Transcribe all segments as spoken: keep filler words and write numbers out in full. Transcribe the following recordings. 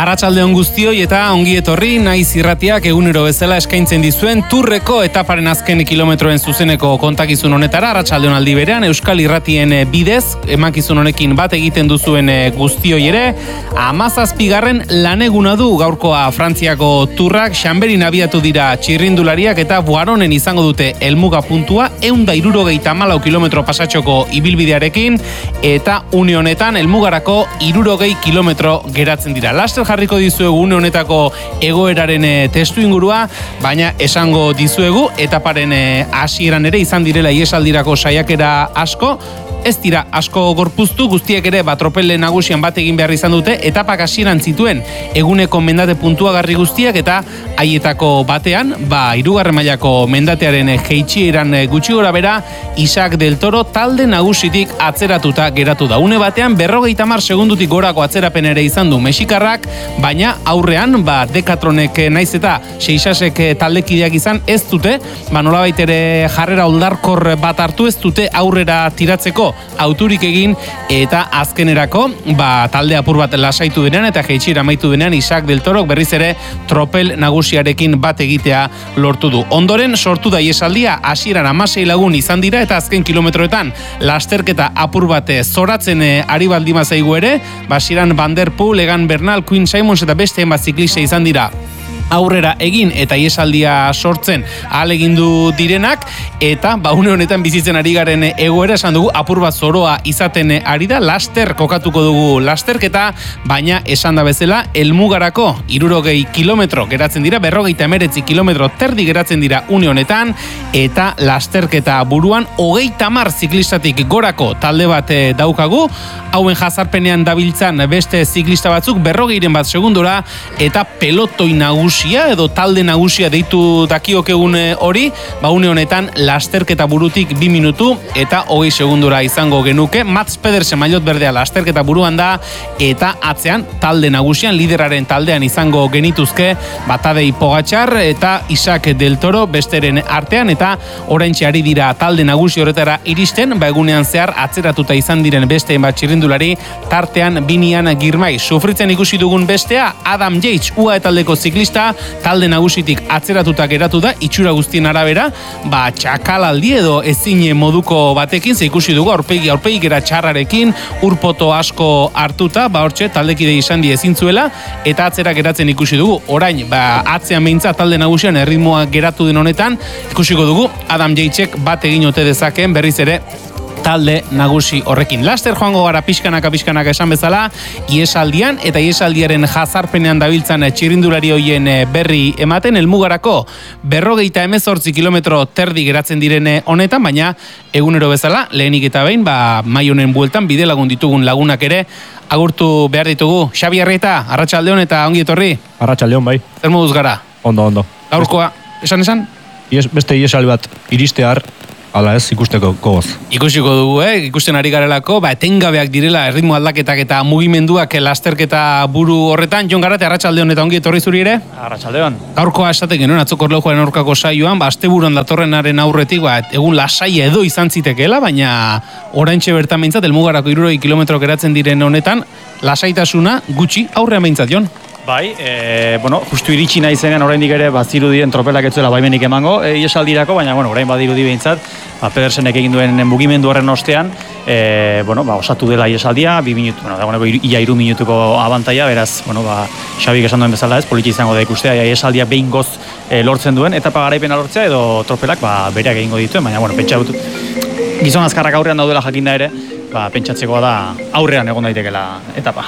Arratsaldeon guztioi eta ongi etorri Naiz Irratiak egunero bezala eskaintzen dizuen Turreko etaparen azken kilometroen zuzeneko kontakizun honetara. Arratsaldeon aldi berean Euskal Irratien bidez emankizun honekin bat egiten duzuen guztioi ere. Hamazazpigarren laneguna du gaurkoa Frantziako Turrak. Xanberin abiatu dira txirrindulariak eta Boaronen izango dute helmuga puntua ehun eta hirurogeita hamalau kilometro pasatxoko ibilbidearekin eta une honetan helmugarako hirurogei kilometro geratzen dira. Laster jarriko dizuegu une honetako egoeraren testu ingurua, baina esango dizuegu etaparen hasieran ere izan direla iesaldirako saiakera asko. Ez dira asko gorpuztu, guztiek ere ba tropele nagusian bat egin behar izan dute, etapak hasieran zituen eguneko mendate puntuagarri guztiak eta haietako batean, ba hirugarren mailako mendatearen jeitsieran gutxi gora bera, Isaac del Toro talde nagusitik atzeratuta geratu da. Une batean berrogeita hamar segundutik gorako atzerapen ere izan du Mexikarrak, baina aurrean ba Decathlonek naiz eta Seixasek taldekideak izan ez dute, ba nolabait ere jarrera oldarkor bat hartu ez dute aurrera tiratzeko auturik egin eta azkenerako ba talde apur bat lasaitu denean eta jeitsira amaitu denean Isaac del Torok berriz ere tropel nagusiarekin bat egitea lortu du. Ondoren sortu da iesaldia, hasieran hamasei lagun izan dira eta azken kilometroetan lasterketa apur bat zoratzen ari baldima zaigu ere, hasieran Van der Poel, Egan Bernal, Quinn Simmons eta beste hainbat ziklista izan dira aurrera egin eta iesaldia sortzen ahalegindu direnak eta ba une honetan bizitzen ari garen egoera esan dugu apur bat zoroa izaten ari da, laster kokatuko dugu lasterketa, baina esan da bezala helmugarako hirurogei kilometro geratzen dira, berrogeita hemeretzi kilometro terdi geratzen dira une honetan eta lasterketa buruan hogeita hamar ziklistatik gorako talde bat daukagu, hauen jazarpenean dabiltzan beste ziklista batzuk berrogeiren bat segundora eta pelotoi nagusi edo talde nagusia deitu dakiokegun hori, ba une honetan lasterketa burutik bi minutu eta hogei segundura izango genuke. Mats Pedersen maillot berdea lasterketa buruan da eta atzean talde nagusian lideraren taldean izango genituzke ba Tadej Pogačar eta Isaac del Toro besteren artean eta oraintxe ari dira talde nagusi horretara iristen, ba egunean zehar atzeratuta izan diren beste bat txirrindulari tartean Binian Girmay. Sufritzen ikusi dugun bestea Adam Yates U A E taldeko ziklista talde nagusitik atzeratuta geratu da, itxura guztien arabera, ba txakalaldi edo ezin moduko batekin, ze ikusi dugu aurpegi aurpegikera txarrarekin, urpoto asko hartuta, ba hortxe taldekide izan di ezin zuela eta atzera geratzen ikusi dugu. Orain, ba atzean behintzat talde nagusian erritmoa geratu den honetan, ikusiko dugu Adam Yatesek bat egin ote dezakeen berriz ere talde nagusi horrekin. Laster joango gara pixkanaka pixkanaka esan bezala, iesaldian eta iesaldiaren jazarpenean dabiltzan txirrindulari hoien berri ematen, helmugarako berrogeita hemezortzi kilometro terdi geratzen direne honetan, baina egunero bezala, lehenik eta behin, ba mai honen bueltan bide lagun ditugun lagunak ere agurtu behar ditugu. Xabi Arreta, arratsaldeon eta ongi etorri. Arratsaldeon bai. Zer moduz gara? Ondo, ondo. Gaurkoa, esan esan? Ies, beste iesaldi bat iristear, ala ez ikusteko gogoz. Ikusiko dugu, eh? Ikusten ari garelako, ba, etengabeak direla erritmo aldaketak eta mugimenduak lasterketa buru horretan. Jon Garate, arratsaldeon eta ongi etorri zuri ere? Arratsaldeon. Gaurkoa esaten genuen atzoko erlojuaren aurkako saioan, ba, asteburuan datorrenaren aurretik, ba, egun lasai edo izan zitekeela, baina oraintxe bertan behintzat, helmugarako hirurogei kilometro geratzen diren honetan, lasaitasuna gutxi aurrean behintzat, Jon? Bai, e, bueno, justu iritsi naizenean oraindik ere bazirudien tropelak ez zuela baimenik emango e, iesaldirako, baina bueno, orain badirudi behintzat, ba Pedersenek egin duen mugimendu horren ostean, e, bueno, ba osatu dela iesaldia, bi minutu, bueno, dagoeneko ia hiru minutuko abantaila, beraz, bueno, ba Xabik esan duen bezala, ez, poliki izango da ikustea, ja iesaldia behin goz e, lortzen duen etapa garaipena lortzea edo tropelak ba bereak egingo dituen, baina bueno, pentsa dut gizon azkarrak aurrean daudela jakinda ere, ba pentsatzekoa da aurrean egon daitekeela etapa.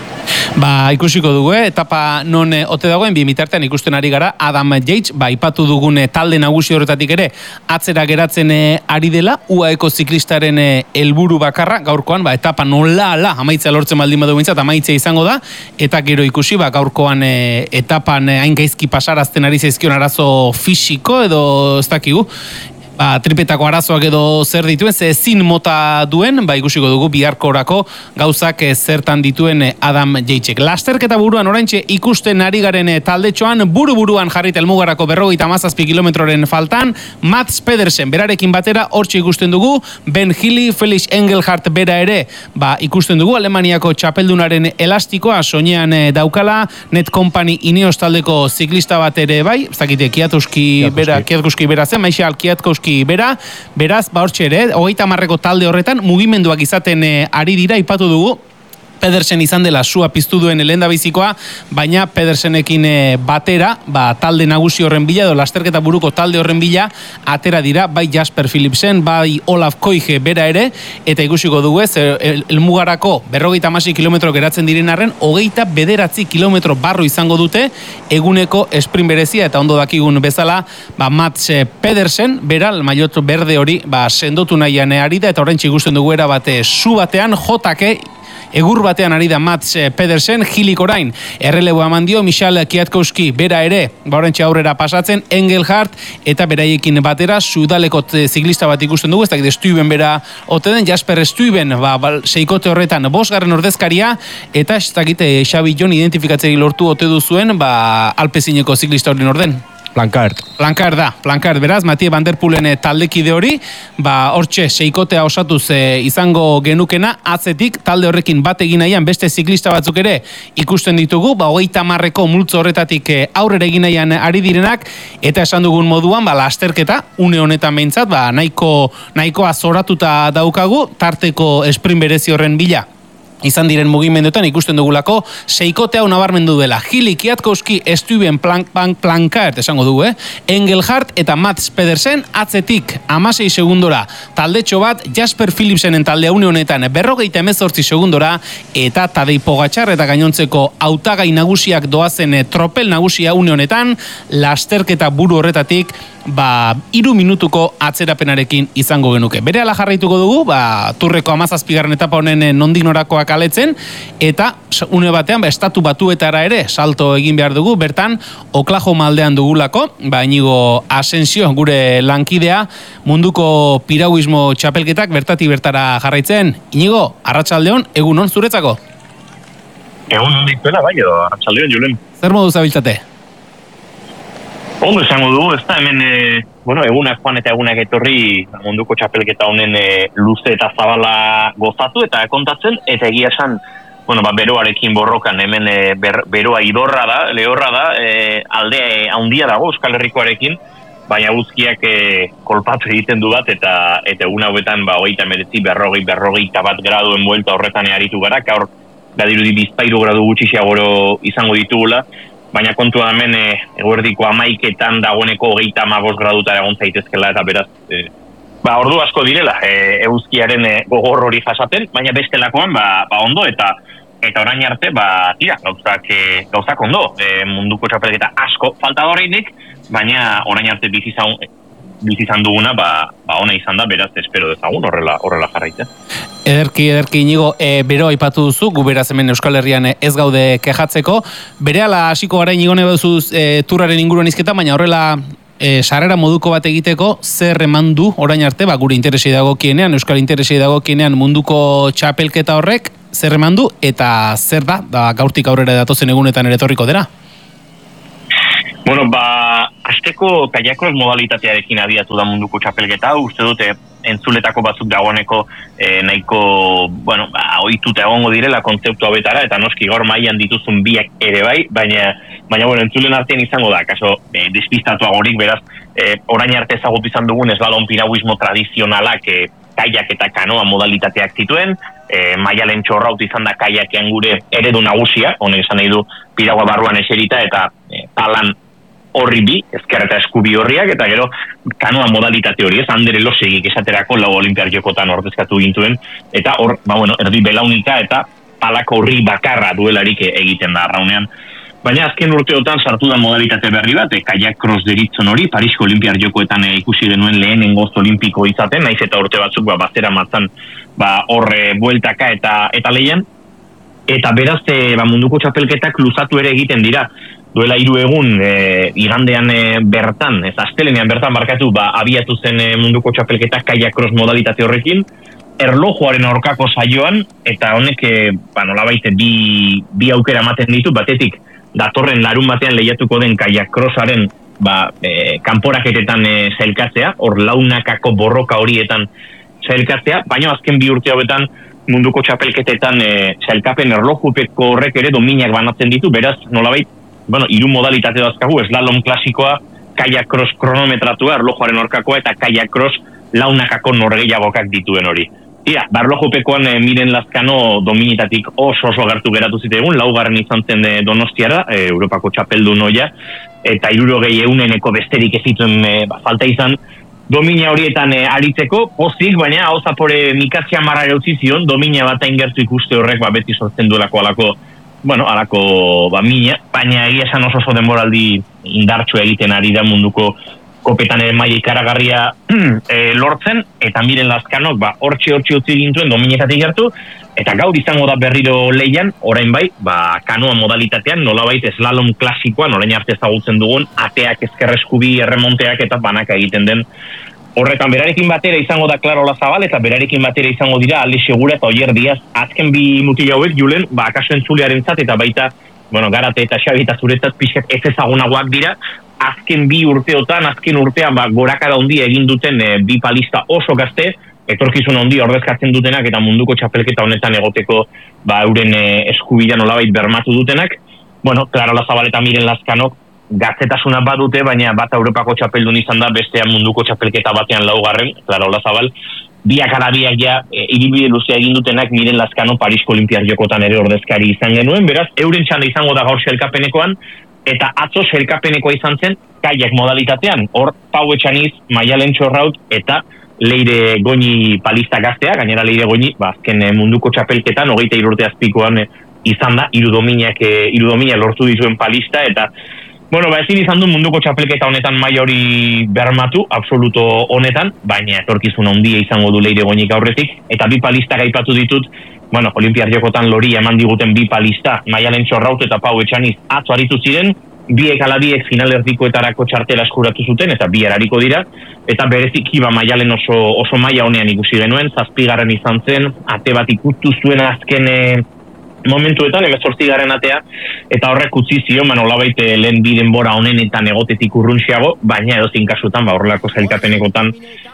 Ba, ikusiko dugu, eh? Etapa non ote dagoen, bi mitartean ikusten ari gara Adam Yates, ba, ipatu dugun talde nagusi horretatik ere, atzera geratzen ari dela, U A E ko ziklistaren helburu bakarra, gaurkoan, ba, etapa nola ala, amaitzea lortzen baldin badu bintzat, amaitzea izango da, eta gero ikusi, ba, gaurkoan e, etapan hain gaizki pasarazten ari zaizkion arazo fisiko, edo ez dakigu, ba, tripetako arazoak edo zer dituen, ze ezin mota duen, ba, ikusiko dugu biharkorako gauzak zertan dituen Adam Jacek. Lasterketa buruan oraintxe ikusten ari garen taldetxoan, buru-buruan jarrit helmugarako berrogeita hamazazpi kilometroren faltan, Mats Pedersen berarekin batera hortxe ikusten dugu, Ben Healy, Felix Engelhardt bera ere, ba, ikusten dugu, Alemaniako txapeldunaren elastikoa soinean daukala, Net Company Ineos taldeko ziklista bat ere bai, ez dakite, Kiatowski bera, Kiatowski bera zen, Michael Kiatowski bera, beraz, ba hortxe ere, hogeita hamarreko talde horretan mugimenduak izaten e, ari dira, ipatu dugu, Pedersen izan dela sua piztu duen lehendabizikoa, baina Pedersenekin batera, ba, talde nagusi horren bila, edo lasterketa buruko talde horren bila, atera dira, bai Jasper Philipsen, bai Olaf Koige bera ere, eta ikusiko dugu ez, helmugarako berrogeita hamasei kilometro geratzen diren arren, hogeita bederatzi kilometro barru izango dute, eguneko sprint berezia, eta ondo dakigun bezala, ba, Mats Pedersen, bera, maiot berde hori, ba, sendotu nahian ari da, eta oraintxe ikusten dugu era bate, su batean, jotake, egur batean ari da Mats Pedersen, Hilik orain, erreleboa eman dio, Michael Kwiatkowski bera ere, ba orentxe aurrera pasatzen, Engelhardt, eta beraiekin batera, Sudaleko ziklista bat ikusten dugu, ez dakit Stuyven bera ote den, Jasper Stuyven, ba, ba, seikote horretan, bosgarren ordezkaria, eta ez dakit Xabi Jon identifikatzeri lortu ote duzuen, ba, Alpezineko ziklista horien orden. Plankart. Plankart da, Plankart, beraz, Mathieu van der Poelen taldekide hori, ba, hortxe, seikotea osatuz e, izango genukena, atzetik, talde horrekin bat egin nahian, beste ziklista batzuk ere ikusten ditugu, ba, hogeita hamarreko multzo horretatik e, aurrera egin nahian ari direnak, eta esan dugun moduan, ba, lasterketa, une honetan behintzat, ba, nahiko, nahikoa zoratuta daukagu, tarteko sprint berezi horren bila. Izan diren mugimenduetan ikusten dugulako seikote hau nabarmendu dela. Hilik, Kwiatkowski, Stuyven, Plank, Plank, Plankart, esango dugu, eh? Engelhardt eta Mats Pedersen atzetik hamasei segundora taldetxo bat, Jasper Philipsenen talde une honetan berrogeita hemezortzi segundora eta Tadej Pogačar eta gainontzeko hautagai nagusiak doazen tropel nagusia une honetan, lasterketa buru horretatik ba, iru minutuko atzerapenarekin izango genuke. Berehala jarraituko dugu, ba, turreko hamazazpigarren etapa honen nondik norakoak aletzen, eta une batean, ba, estatu batuetara ere salto egin behar dugu, bertan, Oklahoma aldean dugulako, ba, Inigo Asensio, gure lankidea, munduko piragüismo txapelketak bertati bertara jarraitzen. Inigo, arratsaldeon, egun on zuretzako? Egun on dituela, bai, edo, arratsaldeon, Julen. Zer modu zabiltzate? Ondo esango dugu, ez da hemen, e, bueno, egunak joan eta egunak etorri munduko txapelketa honen e, luze eta zabala gozatu eta kontatzen, eta egia esan, bueno, ba, beroarekin borrokan, hemen e, ber, beroa idorra da, lehorra da, e, alde handia dago Euskal Herrikoarekin, baina guzkiak e, kolpatu egiten du bat, eta eta egun hauetan, ba, hogeita hemeretzi, berrogei, berrogeita bat graduen buelta horretan aritu gara, gaur, badirudi bizpahiru gradu gutxixiagoro izango ditugula, baina kontua hemen e, eguerdiko hamaiketan dagoeneko hogeita hamabost graduta egon zaitezkela eta beraz e, ba, ordu asko direla e, eguzkiaren e, gogor hori jasaten, baina bestelakoan ba, ba ondo eta eta orain arte ba tira, gauzak, e, gauzak ondo e, munduko txapelketa asko falta horreinik, baina orain arte bizizan bizizan duguna ba, ba ona izan da, beraz espero dezagun horrela, horrela jarraitzen. Ederki, ederki, Inigo, e, bero aipatu duzu, gu beraz hemen Euskal Herrian ez gaude kejatzeko. Berehala hasiko gara Inigo nahi baduzuz e, turraren inguruan izketa, baina horrela e, sarrera moduko bat egiteko, zer eman du orain arte, ba, gure interesei dagokienean, Euskal interesei dagokienean munduko txapelketa horrek, zer eman du, eta zer da, da gaurtik aurrera datozen egunetan ere etorriko dira? Bueno, ba, azteko kaiakroz modalitatearekin abiatu da munduko txapelketa, uste dute entzuletako batzuk dagoeneko e, nahiko, bueno, ba, ohituta egongo direla kontzeptu hauetara, eta noski gaur mailan dituzun biak ere bai, baina, baina bueno, entzulen artean izango da, kaso, e, despistatuagorik, beraz, e, orain arte ezagutu izan dugun eslalon piragüismo tradizionalak e, kaiak eta kanoa modalitateak zituen, e, maialen txorraut izan da kaiakean gure eredu nagusia, honek esan nahi du piragua barruan eserita eta e, palan horri bi, ezker eta eskubi horriak, eta gero kanoa modalitate hori, ez, Ander Elosegik esaterako lau olimpiar jokotan ordezkatu gintuen, eta hor, ba bueno, erdi belaunika eta palako horri bakarra duelarik egiten da arraunean. Baina azken urteotan sartu da modalitate berri bat, e, kaiak cross deritzon hori, Parisko olimpiar jokoetan e, ikusi genuen lehenengo olimpiko izaten, naiz eta urte batzuk ba, bazera matzan ba, horre bueltaka eta, eta lehian. eta beraz e, ba, munduko txapelketak luzatu ere egiten dira. Duela hiru egun e, igandean e, bertan, ez astelenean bertan barkatu, ba, abiatu zen e, munduko txapelketak kayak cross modalitate horrekin, erlojuaren aurkako saioan, eta honek e, ba, nolabait bi, bi aukera ematen ditu, batetik datorren larun batean lehiatuko den kayak crossaren ba, e, kanporaketetan e, zailkatzea, hor launakako borroka horietan zailkatzea, baina azken bi urte hauetan munduko txapelketetan e, zailkapen erlojupeko horrek ere dominak banatzen ditu, beraz nolabait, bueno, hiru modalitate dazkagu, slalom klasikoa, kayak cross kronometratua, erlojuaren aurkakoa, eta kayak cross launakako norgehiagokak dituen hori. Ia, barlojupekoan e, Miren Lazkano dominitatik oso oso gertu geratu zitegun, laugarren izan zen e, Donostiara, e, Europako txapeldu noia, eta hirurogei euneneko besterik ez zituen e, ba, falta izan, domina horietan e, aritzeko, pozik, baina hau zapore mikazia marra utzi zion, domina bat gertu ikuste horrek ba, beti sortzen duelako alako, bueno, alako ba, mina, baina egia esan oso oso denboraldi indartxu egiten ari da munduko kopetan ere maila ikaragarria e, lortzen, eta Miren Lazkanok ba, hortxe hortxe utzi gintuen dominetatik gertu, eta gaur izango da berriro leian, orain bai, ba, kanoa modalitatean, nolabait slalom klasikoan, orain arte ezagutzen dugun, ateak ezkerreskubi erremonteak eta banaka egiten den. Horretan, berarekin batera izango da Claro Olazabal, eta berarekin batera izango dira Ale Segura eta Oier Diaz. Azken bi mutil hauek, Julen, ba, akaso entzulearentzat eta baita, bueno, Garate eta Xabi eta zuretzat pixkat ez ezagunagoak dira, azken bi urteotan, azken urtean, ba, gorakada handia egin duten e, bi palista oso gazte, etorkizun handia ordezkatzen dutenak eta munduko txapelketa honetan egoteko ba, euren e, eskubidea nolabait bermatu dutenak. Bueno, Claro Olazabal eta Miren Lazkanok gaztetasuna badute, baina bat Europako txapeldun izan da, bestean munduko txapelketa batean laugarren, Claro Olazabal, biak arabiak ja, e, ibilbide luzea egin dutenak Miren Lazkano Parisko Olimpiar Jokotan ere ordezkari izan genuen, beraz, euren txanda izango da gaur sailkapenekoan, eta atzo sailkapenekoa izan zen kaiak modalitatean, hor Pau Etxaniz, Maialen Txorraut, eta Leire Goñi palista gaztea, gainera Leire Goñi, ba, azken e, munduko txapelketan, hogeita irurte azpikoan e, izan da, irudominak, e, irudomina lortu dituen palista, eta bueno, ba, ezin izan du munduko txapelketa honetan maila hori bermatu, absoluto honetan, baina etorkizun handia izango du Leire Goñik aurretik, eta bi palista gaipatu ditut, bueno, Olimpiar Jokotan lori eman diguten bi palista, Maialen Txorraut eta Pau Etxaniz atzo aritu ziren, biek ala biek finalerdikoetarako txartela eskuratu zuten, eta bi erariko dira, eta bereziki ba Maialen oso, oso maila honean ikusi genuen, zazpigarren izan zen, ate bat ikutu zuen azken momentuetan, hemezortzigarren atea, eta horrek utzi zion, ba, nolabait lehen bi denbora honenetan egotetik urruntxiago, baina edozein kasutan, ba, horrelako zailkapenekotan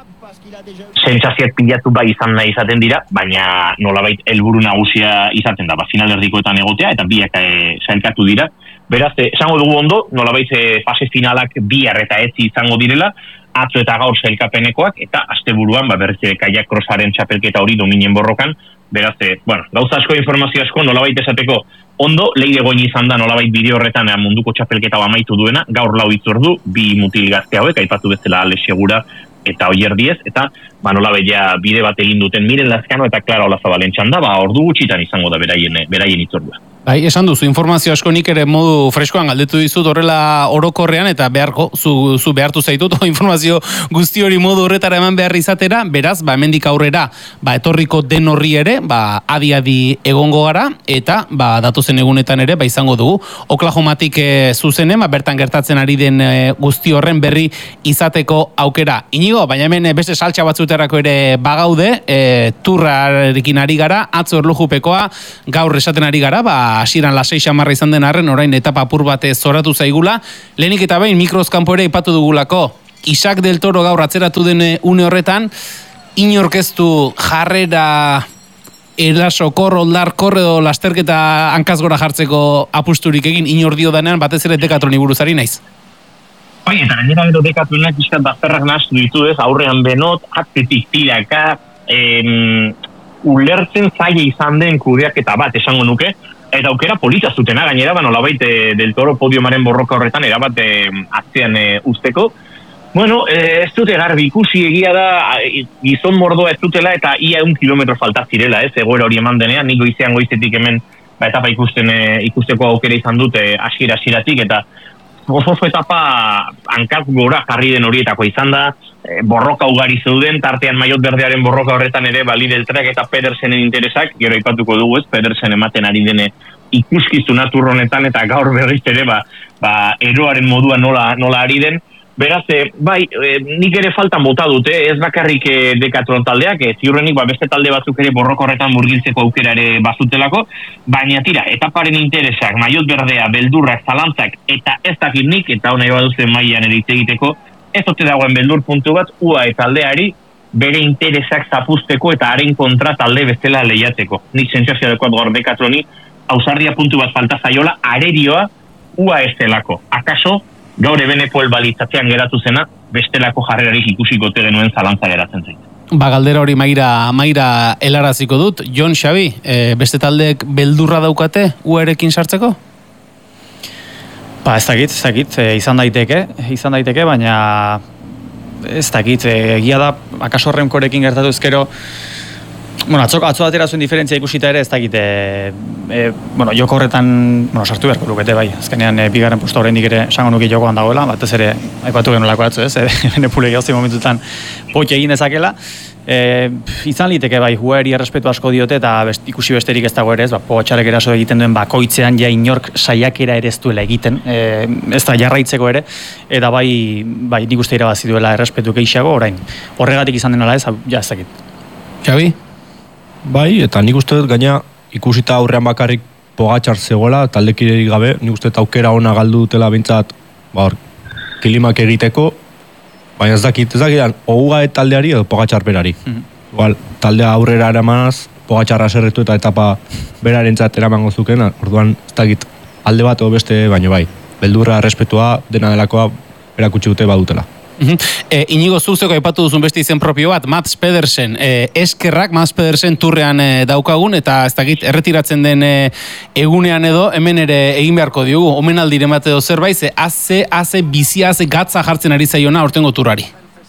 sentsazioak pilatu bai izan nahi izaten dira, baina nolabait helburu nagusia izaten da, ba, finalerdikoetan egotea, eta biak e, zailkatu dira. Beraz, e, esango dugu ondo, nolabait e, fase finalak bihar eta etzi izango direla, atzo eta gaur zailkapenekoak, eta asteburuan, ba, berriz ere kaiak crossaren txapelketa hori dominen borrokan, beraz, e, bueno, gauza asko, informazio asko, nolabait esateko ondo, Leire Goñi izan da nolabait bideo horretan munduko txapelketa amaitu duena, gaur lau itzordu, bi mutil gazte hauek, aipatu bezala Ale Segura eta Oier Diez, eta ba, nolabait ja bide bat egin duten Miren Lazkano eta Claro Olazabalen txanda, ba, ordu gutxitan izango da beraien, beraien itzordua. Bai, esan duzu, informazio asko nik ere modu freskoan galdetu dizut horrela orokorrean, eta beharko, zu, zu behartu zaitut, informazio guzti hori modu horretara eman behar izatera, beraz, ba, hemendik aurrera, ba, etorriko den horri ere, ba, adi-adi egongo gara, eta, ba, datozen egunetan ere, ba, izango dugu. Oklahomatik e, zuzenen, ba, bertan gertatzen ari den e, guzti horren berri izateko aukera. Inigo, baina hemen beste saltxa batzuterako ere bagaude, e, turrarekin ari gara, atzo erlojupekoa, gaur esaten ari gara, ba, hasieran lasei xamarra izan den arren, orain etapa apur bat zoratu zaigula. Lehenik eta behin mikroz kanpo ere ipatu dugulako. Isaac del Toro gaur atzeratu den une horretan, inorkeztu jarrera eraso, korro, oldar, korredo, lasterketa hankaz gora jartzeko apusturik egin inordio danean, batez ere Dekatloni buruzari naiz. Bai, eta gainera gero Dekatlonak izan bazterrak nahastu ditu ez, aurrean benot, atzetik tiraka, em, ulertzen zaila izan den kudeaketa bat esango nuke, eta aukera polita zutena, gainera, ba, nolabait e, del Toro podiumaren borroka horretan erabat e, atzean e, usteko. Bueno, e, ez dute garbi ikusi egia da, gizon mordoa ez dutela, eta ia un kilometro falta zirela, ez, egoera hori eman denean, niko izan goizetik hemen, ba, etapa ikusten, e, ikusteko aukera izan dute hasiera hasieratik eta oso oso etapa hankaz gora jarri den horietako izan da, e, borroka ugari zeuden, tartean Maiot Berdearen borroka horretan ere ba, Lidl Trek eta Pedersenen interesak, gero aipatuko dugu ez, Pedersen ematen ari dene ikuskizuna turronetan eta gaur berriz ere ba, ba, eroaren modua nola, nola ari den. Beraz, e, bai, e, nik ere faltan bota dute, ez bakarrik e, Decathlon taldeak, e, ziurrenik ba, beste talde batzuk ere borroko horretan murgiltzeko aukera ere bazutelako, baina tira, etaparen interesak, Maiot Berdea, beldurrak, zalantzak, eta ez dakit nik, eta hona baduzen mailan ere hitz egiteko, ez ote dagoen beldur puntu bat, U A E taldeari bere interesak zapuzteko eta haren kontra talde bestela lehiateko. Nik sentsazioa dekoat gaur Decathloni, ausardia puntu bat falta zaiola, arerioa U A E zelako. Akaso, gaur ebenepoel balitzatzean geratu zena, bestelako jarrerarik ikusiko te genuen zalantza geratzen zait. Ba, galdera hori maira, maira helaraziko dut. Jon Xabi, e, beste taldeek beldurra daukate U A E-rekin sartzeko? Ba, ez dakit, ez dakit, e, izan daiteke, izan daiteke, baina ez dakit, egia da, akaso Remcorekin gertatu ezkero, bueno, atzo, atzo atera zuen diferentzia ikusita ere, ez dakit, e, e, bueno, joko horretan, bueno, sartu beharko lukete, bai, azkenean e, bigarren posta horrendik ere esango nuke jokoan dagoela, batez ere, aipatu genolako atzo, ez, e, benepule gehozti momentutan potxe egin ezakela, e, izan liteke bai, hueri errespetu asko diote, eta best, ikusi besterik ez dago ere, ez, ba, Pogatxarek eraso egiten duen bakoitzean, ja inork saiakera ere ez duela egiten, e, ez da jarraitzeko ere, eta bai, bai nik uste irabazi duela errespetu gehiago, orain, horregatik izan denala ez, ja ez dakit. Xabi? Bai, eta nik uste dut gaina ikusita aurrean bakarrik Pogatxar zegoela, taldekiderik gabe, nik uste dut aukera ona galdu dutela bintzat, ba, kilimak egiteko, baina ez dakit, ez dakit, O A E taldeari edo Pogatxar berari. Mm-hmm. Igual, taldea aurrera eramanaz, Pogatxarra serretu eta etapa berarentzat eramango zuken, orduan ez dakit alde bat edo beste, baino bai, beldurra, respetua, dena delakoa erakutsi dute badutela. E, Inigo Zuzeko aipatu duzun beste izen propio bat, Mats Pedersen, e, eskerrak Mats Pedersen turrean e, daukagun, eta ez dakit erretiratzen den e, egunean edo, hemen ere egin beharko diogu, omenaldiren bat edo zerbait, ze haze, haze, bizia, haze, gatza jartzen ari zaiona aurtengo turrari.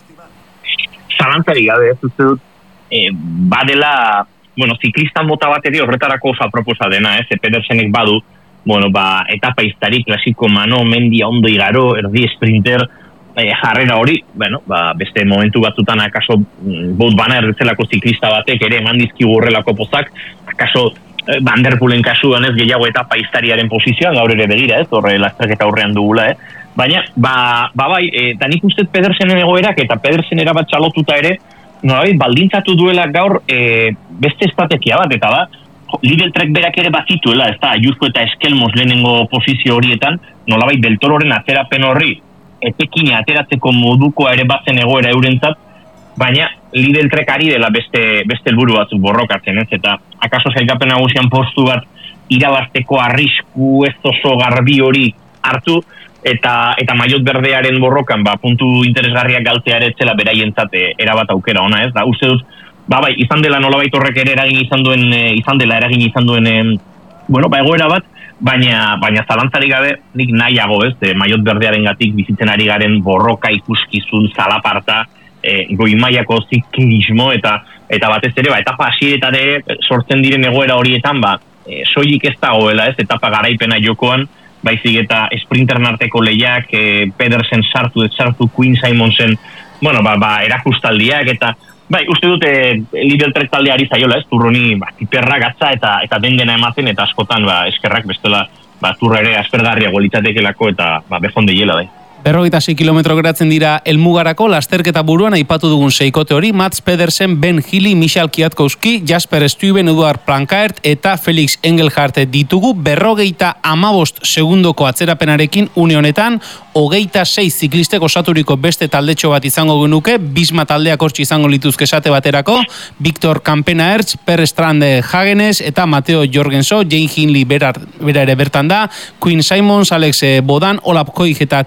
Zalantzari gabe, ez uste dut, e, badela, bueno, ziklistan mota bat ere horretarako oso aproposa dena, ez, e, Pedersenek badu, bueno, ba, etapa iztari, klasiko mano, mendia, ondo igaro, erdi sprinter, E, jarrera hori, bueno, ba, beste momentu batzutan akaso Bout Van Aert zelako ziklista batek ere eman dizkigu horrelako pozak, akaso eh, Van der Poelen kasuan ez gehiago etapa iztariaren posizioan, gaur ere begira ez, horre lastraketa aurrean dugula, eh? Baina, ba, ba bai, eta nik uste Pedersenen egoerak eta Pedersen erabat txalotuta ere, nolabait baldintzatu duela gaur e, beste estrategia bat, eta da, Lidl Trek berak ere bazituela, ez da, Ayuso eta Eskelmos lehenengo posizio horietan, nolabait Del Tororen atzerapen horri, etekina ateratzeko modukoa ere batzen egoera eurentzat, baina Lidl Trek ari dela beste, beste helburu batzuk borrokatzen, ez? Eta akaso sailkapen nagusian postu bat irabazteko arrisku ez oso garbi hori hartu, eta eta Maiot Berdearen borrokan ba, puntu interesgarriak galtzea ere etzela beraientzat erabat aukera ona, ez? Da, uste dut, ba bai, izan dela nolabait horrek ere eragin izan duen, izan dela eragin izan duen, bueno, ba egoera bat, baina baina zalantzari gabe nik nahiago ez, e, Maiot Berdearengatik bizitzen ari garen borroka ikuskizun zalaparta, e, goi mailako ziklismo eta eta batez ere ba etapa hasieretan ere sortzen diren egoera horietan ba e, soilik ez dagoela ez, etapa garaipena jokoan, baizik eta sprinteren arteko lehiak, e, Pedersen sartu ez sartu, Quinn Simonsen, bueno, ba, ba erakustaldiak eta bai, uste dute Lidl Trek taldeari zaiola ez, turroni ba, tiperra gatza eta eta den dena ematen eta askotan ba, eskerrak bestela ba, turra ere aspergarria golitzatekelako eta ba, bejonde hiela bai. Berrogeita sei kilometro geratzen dira helmugarako, lasterketa buruan aipatu dugun seikote hori, Mats Pedersen, Ben Healy, Michal Kwiatkowski, Jasper Stuyven, Eduard Plankaert eta Felix Engelhardt ditugu, berrogeita amabost segundoko atzerapenarekin une honetan, hogeita sei ziklistek osaturiko beste taldetxo bat izango genuke, Bisma taldeak hortzi izango lituzke esate baterako, Victor Kampenaerts, Per Strande Hagenes eta Mateo Jorgenso, Jane Hindley bera ere bertan da, Quinn Simons, Alex Bodan, Olaf Koig eta T X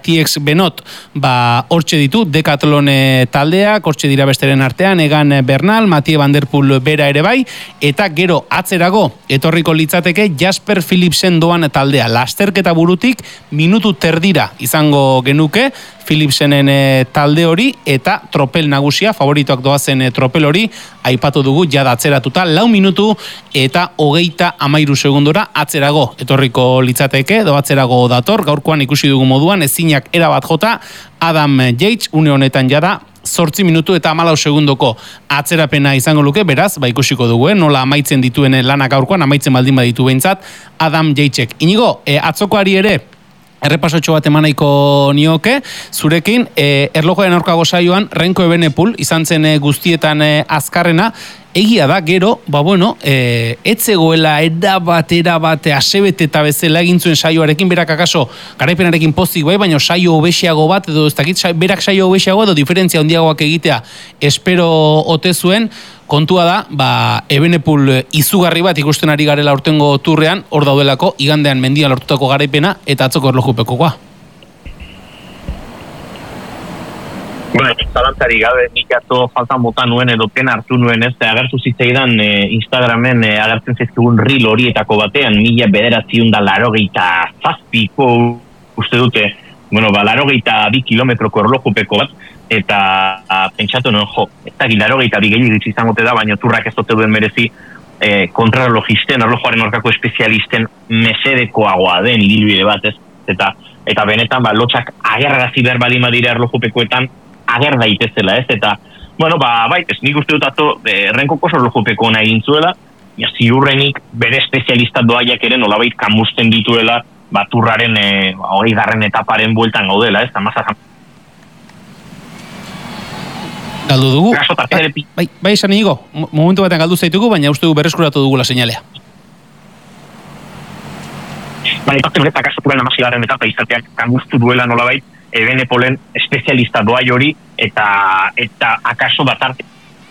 Benot, ba, hortxe ditu, Decathlon taldeak, hortxe dira besteren artean, Egan Bernal, Mathieu Van Der Poel bera ere bai, eta gero atzerago, etorriko litzateke Jasper Philipsen doan taldea. Lasterketa burutik, minutu terdira izango genuke, Philipsenen talde hori, eta tropel nagusia, favoritoak doazen tropel hori, aipatu dugu, jada atzeratuta, lau minutu eta hogeita amairu segundora atzerago etorriko litzateke, edo atzerago dator, gaurkoan ikusi dugu moduan, ezinak erabat jota, Adam Yates, une honetan jada, zortzi minutu eta hamalau segundoko atzerapena izango luke, beraz, ba ikusiko dugu, eh? Nola amaitzen dituen lanak gaurkoan, amaitzen baldin baditu behintzat, Adam Yatesek. Inigo, eh, atzokoari ere, errepasotxo bat emaniko nioke, zurekin, e, erlojoaren aurkago saioan, Renko Evenepoel, izan zen e, guztietan e, azkarrena, egia da, gero, ba bueno, e, etzegoela eda bat, era bat, asebete eta bezala egin zuen saioarekin, berak akaso, garaipenarekin pozik bai, baina saio obesiago bat, edo ez dakit, berak saio obesiago, edo diferentzia handiagoak egitea, espero ote zuen, kontua da, ba, Evenepoel izugarri bat ikusten ari garela urtengo turrean, hor daudelako, igandean mendia lortutako garaipena, eta atzoko erlojupekoa. Bueno, zalantzari gabe, nik atzo faltan bota nuen edo pena hartu nuen ez, agertu zitzaidan e, Instagramen e, agertzen zizkigun reel horietako batean, mila bederatziun da larogeita zazpiko uste dute, bueno, ba, larogeita bi kilometroko erlojupeko bat, eta a, pentsatu nuen, jo, ez da larogeita bi gehiagitz izangote da, baina turrak ez dute duen merezi e, kontrarlogisten, erlojuaren orkako espezialisten mesedekoagoa den ibilbide bat ez, eta, eta benetan, ba, lotxak agerrazi behar balima dira erlojupekoetan, ager daitezela, ez, eta, bueno, ba, bai, ez nik uste dut ato, e, Renkok oso erlojupeko ona egin zuela, ja, ziurrenik bere espezialista doaiak ere nolabait kamusten dituela, ba, turraren, e, hori garren etaparen bueltan gaudela, ez, amazaz. Galdu dugu? Gaso, bai, bai, bai, esan inigo, momentu batean galdu zaitugu, baina uste du berreskuratu dugula seinalea. Baina, eta eta kaso turren amazilaren etapa izateak kamustu duela nolabait, Evenepoelen espezialista doai hori eta eta akaso bat arte.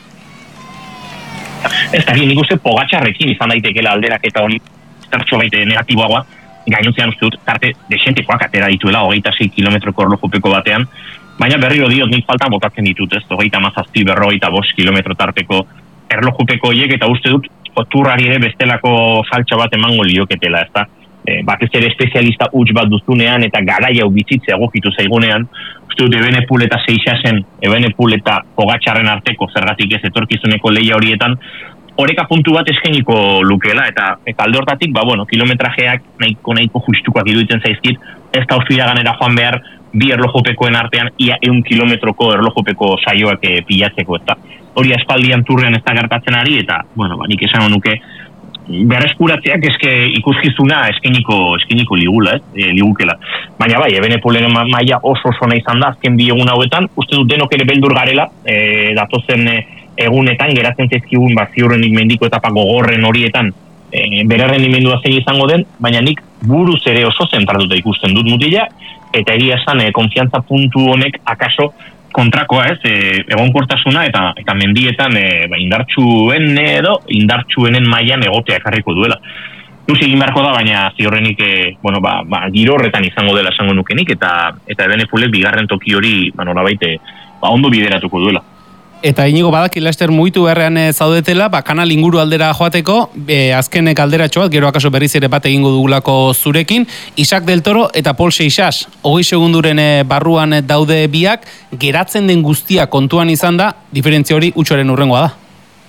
Ez da, nik uste Pogačarrekin izan daitekela alderak eta hori zertxo baite negatiboagoa, gainontzean uste dut tarte desentekoak atera dituela, hogeita sei kilometroko erlojupeko batean, baina berriro diot nik faltan botatzen ditut, ez, hogeita mazazpi berrogeita bost kilometro tarteko erlojupeko hiek, eta uste dut turrari ere bestelako saltxa bat emango lioketela, ez da. E, batez ere espezialista huts bat duzunean eta garaia bizitzea egokitu zaigunean, uste dut Evenepoel eta Seixasen, Evenepoel eta Pogačarren arteko zergatik ez etorkizuneko lehia horietan, oreka puntu bat eskainiko lukeela, eta, eta alde hortatik, ba, bueno, kilometrajeak nahiko nahiko justuak iruditzen zaizkit, ez da Austria ganera joan behar, bi erlojupekoen artean, ia eun kilometroko erlojupeko saioak e, pilatzeko, eta hori aspaldian turrean ez da gertatzen ari, eta, bueno, ba, nik esan honuke, berreskuratzeak eske ikuskizuna eskeniko eskeniko ligula, ez? E, ligukela. Baina bai, Evenepoelen maila oso oso ona izan da azken bi egun hauetan, uste dut denok ere beldur garela, e, datozen e, egunetan geratzen zaizkigun ba ziurrenik mendiko etapa gogorren horietan, e, bere rendimendua zein izango den, baina nik buruz ere oso zentratuta ikusten dut mutila, eta egia esan e, konfiantza puntu honek akaso kontrakoa, ez, e, egonkortasuna eta eta mendietan e, ba, indartsuen edo indartsuenen mailan egotea ekarriko duela. Ikusi egin beharko da, baina ziurrenik e, bueno, ba, ba, giro horretan izango dela esango nukenik, eta eta Evenepoelek bigarren toki hori ba, nolabait e, ba, ondo bideratuko duela. Eta inigo badaki Laster mugitu beharrean zaudetela, ba, kanal inguru aldera joateko, e, azkenek alderatxo bat, gero akaso berriz ere bat egingo dugulako zurekin, Isaac del Toro eta Paul Seixas, hogei segunduren barruan daude biak, geratzen den guztia kontuan izan da, diferentzia hori utxoren urrengoa da.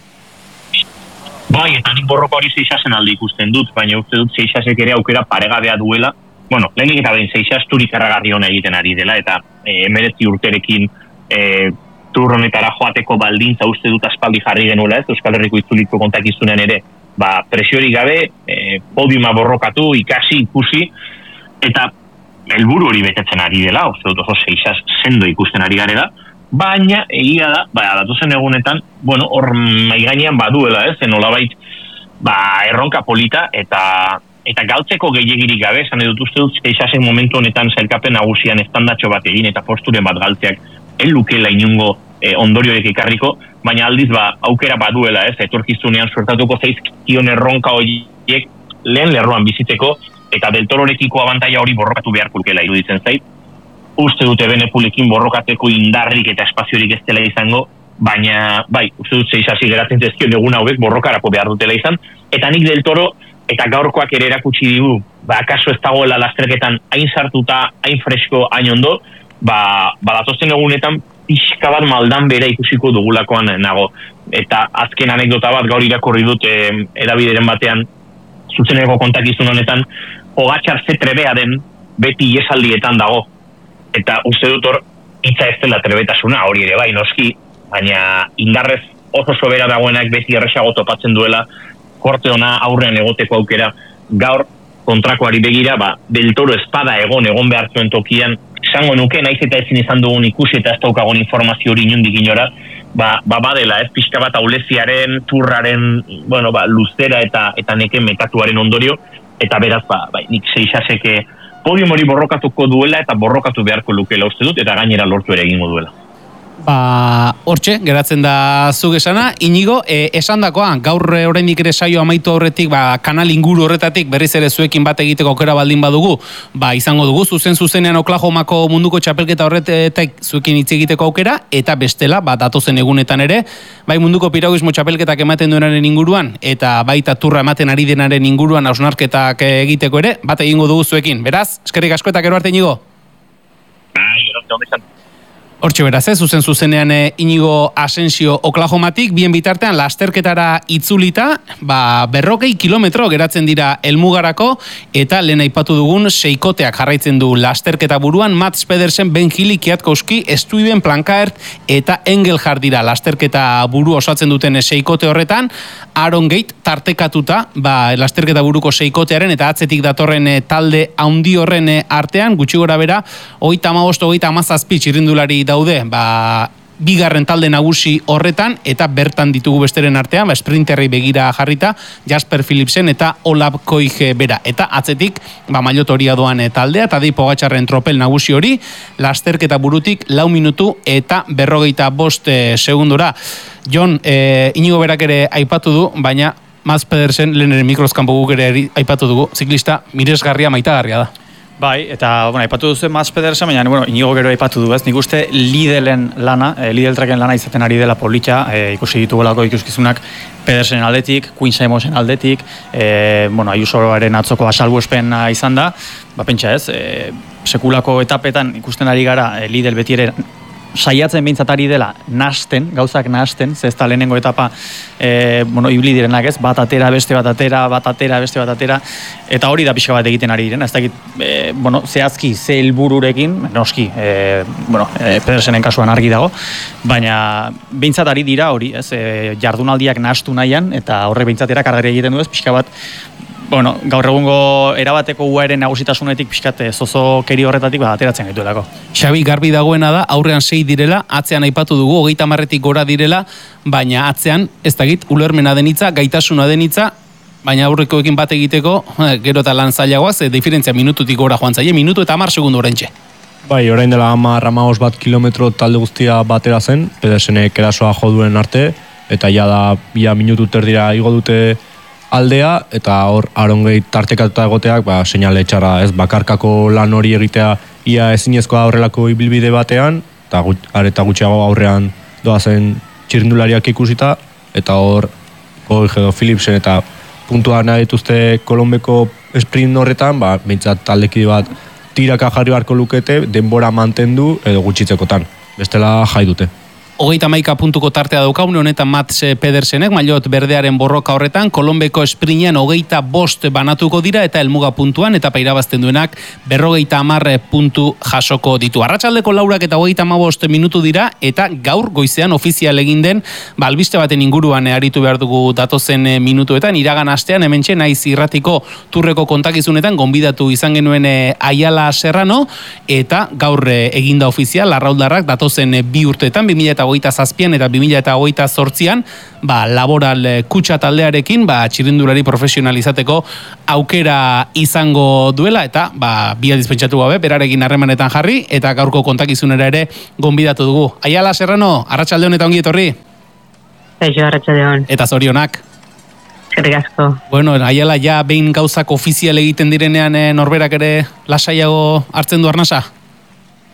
Bai, eta nik borroko hori Seixasen alde ikusten dut, baina uste dut Seixasek ere aukera paregabea duela, bueno, lehenik eta behin Seixas turik erragarri hona egiten ari dela, eta e, emeretzi urterekin e, tur honetara joateko baldintza uste dut aspaldi jarri genuela, ez, Euskal Herriko itzuliko kontakizunean ere, ba, presiori gabe, e, podiuma borrokatu, ikasi, ikusi, eta helburu hori betetzen ari dela, uste dut oso Seixas sendo ikusten ari garela, baina egia da, ba, datozen egunetan, bueno, hor maigainean baduela, ez, nolabait, ba, erronka polita, eta eta galtzeko gehiegirik gabe, esan edut uste dut Seixasen momentu honetan zailkapen nagusian estandatxo bat egin, eta posturen bat galtzeak, el lukela inungo e, ondorioek ekarriko, baina aldiz ba, aukera baduela, ez, etorkizunean suertatuko zaizkion erronka horiek lehen lerroan bizitzeko, eta Del Tororekiko abantaila hori borrokatu beharko lukela iruditzen zait. uste dute benepulekin borrokateko indarrik eta espaziorik ez dela izango, baina, bai, uste dut zeizasi geratzen zezkion egun hauek borrokarako behar dutela izan, eta nik Del Toro, eta gaurkoak ere erakutsi digu, ba, akaso ez dagoela lasterketan hain sartuta, hain fresko, hain ondo, ba, ba datozen egunetan pixka bat maldan bera ikusiko dugulakoan nago. Eta azken anekdota bat gaur irakurri dut e, edabideren batean, zuzeneko kontakizun honetan, Pogačar ze trebea den beti iesaldietan dago. Eta uste dut hor, hitza ez dela trebetasuna, hori ere bai, noski, baina indarrez oso sobera dagoenak beti erresago topatzen duela, korte ona aurrean egoteko aukera, gaur kontrakoari begira, ba, Del Toro espada egon, egon behar zuen tokian, esango nuke, naiz eta ezin izan dugun ikusi eta ez daukagon informazio hori inundik inora, ba, ba badela, ez pixka bat auleziaren, turraren, bueno, ba, luzera eta eta neke metatuaren ondorio, eta beraz, ba, ba nik seixaseke podium hori borrokatuko duela eta borrokatu beharko lukela uste dut, eta gainera lortu ere egingo duela. Ba, hortxe, geratzen da zuk esana. Inigo, e, esandakoa, gaur oraindik ere saio amaitu horretik, ba, kanal inguru horretatik berriz ere zuekin bat egiteko aukera baldin badugu, ba, izango dugu, zuzen zuzenean Oklahomako munduko txapelketa horretek zuekin hitz egiteko aukera, eta bestela, ba, datozen egunetan ere, bai munduko piraguismo txapelketak ematen duenaren inguruan, eta baita turra ematen ari denaren inguruan hausnarketak egiteko ere, bat egingo dugu zuekin. Beraz, eskerrik asko eta gero arte, Inigo. Bai, gero, ondo izan. Hortxe beraz, ez, zuzen zuzenean e, Inigo Asensio Oklahomatik, bien bitartean lasterketara itzulita, ba, berrogei kilometro geratzen dira helmugarako, eta lehen aipatu dugun seikoteak jarraitzen du lasterketa buruan, Mats Pedersen, Ben Hili, Kwiatkowski, Stuyven, Plankaert eta Engelhard dira lasterketa buru osatzen duten seikote horretan, Aaron Gate tartekatuta, ba, lasterketa buruko seikotearen eta atzetik datorren e, talde handi horren e, artean, gutxi gora bera, hogeita hamabost, hogeita hamazazpi txirrindulari daude, ba, bigarren talde nagusi horretan, eta bertan ditugu besteren artean, ba, sprinterrei begira jarrita, Jasper Philipsen eta Olav Koig bera. Eta atzetik, ba, mailotoria doan taldea, eta Tadej Pogačarren tropel nagusi hori, lasterketa burutik lau minutu eta berrogeita bost e, segundora. Jon, e, Inigo berak ere aipatu du, baina Mats Pedersen, lehen ere mikrozkanpo guk ere aipatu dugu, ziklista miresgarria, maitagarria da. Bai, eta, bueno, aipatu duzu Mats Pedersen, baina, bueno, Inigo gero aipatu du, ez? Nik uste Lidlen lana, e, Lidl Tracken lana izaten ari dela politxa, e, ikusi ditugolako ikuskizunak Pedersenen aldetik, Quinn Simonsen aldetik, e, bueno, Ayusoaren atzoko asalbuespena izan da, ba, pentsa ez, e, sekulako etapetan ikusten ari gara, e, Lidl beti ere saiatzen behintzat ari dela nahasten, gauzak nahasten, ze ez da lehenengo etapa e, bueno, ibili direnak ez, bat atera, beste bat atera, bat atera, beste bat atera, eta hori da pixka bat egiten ari diren, ez dakit, e, bueno, zehazki, ze helbururekin, noski, e, bueno, e, Pedersenen kasuan argi dago, baina behintzat ari dira hori, ez, e, jardunaldiak nahastu nahian, eta horre behintzat erakargarri egiten du ez, pixka bat, bueno, gaur egungo erabateko uaren nagusitasunetik pixkat zozo keri horretatik ba, ateratzen gaituelako. Xabi, garbi dagoena da, aurrean sei direla, atzean aipatu dugu, hogeita marretik gora direla, baina atzean, ez dakit, ulermena denitza, gaitasuna denitza, baina aurrekoekin bat egiteko, gero eta lan zailagoa, ze diferentzia minututik gora joan zaie, minutu eta hamar segundu orentxe. Bai, orain dela hamar hamabost bat kilometro talde guztia batera zen, Pedersenek erasoa jo duen arte, eta ja da, ja minutu terdira igo dute aldea, eta hor Aaron Gate tartekatuta egoteak, ba, seinale txarra, ez, bakarkako lan hori egitea ia ezinezkoa horrelako ibilbide batean, eta gut, areta gutxiago aurrean doazen txirrindulariak ikusita, eta hor Koig edo Philipsen eta puntua nahi dituzte Kolombeko sprint horretan, ba, behintzat taldekide bat tiraka jarri beharko lukete, denbora mantendu edo gutxitzekotan, bestela jai dute. Hogeita hamaika puntuko tartea daukaune honetan Mats Pedersenek, maillot berdearen borroka horretan, Kolombeko esprinean hogeita bost banatuko dira eta helmuga puntuan, eta irabazten duenak berrogeita hamar puntu jasoko ditu. Arratsaldeko laurak eta hogeita hamabost minutu dira, eta gaur goizean ofizial egin den, ba, albiste baten inguruan aritu behar dugu datozen minutuetan, iragan astean hementxe naiz irratiko turreko kontakizunetan, gonbidatu izan genuen Ayala Serrano, eta gaur eginda ofizial, arrauldarrak datozen bi urteetan, bi mila hogeita zazpian eta bi mila hogeita zortzian, ba, laboral kutxa taldearekin, ba, txirrindulari profesionalizateko aukera izango duela, eta ba, bi aldiz pentsatu gabe, berarekin harremanetan jarri, eta gaurko kontakizunera ere gonbidatu dugu. Ayala Serrano, arratsaldeon eta ongi etorri. Eixo, arratsaldeon. Eta zorionak. Eskerrik asko. Bueno, Ayala, ja behin gauzak ofizial egiten direnean, eh, norberak ere lasaiago hartzen du arnasa?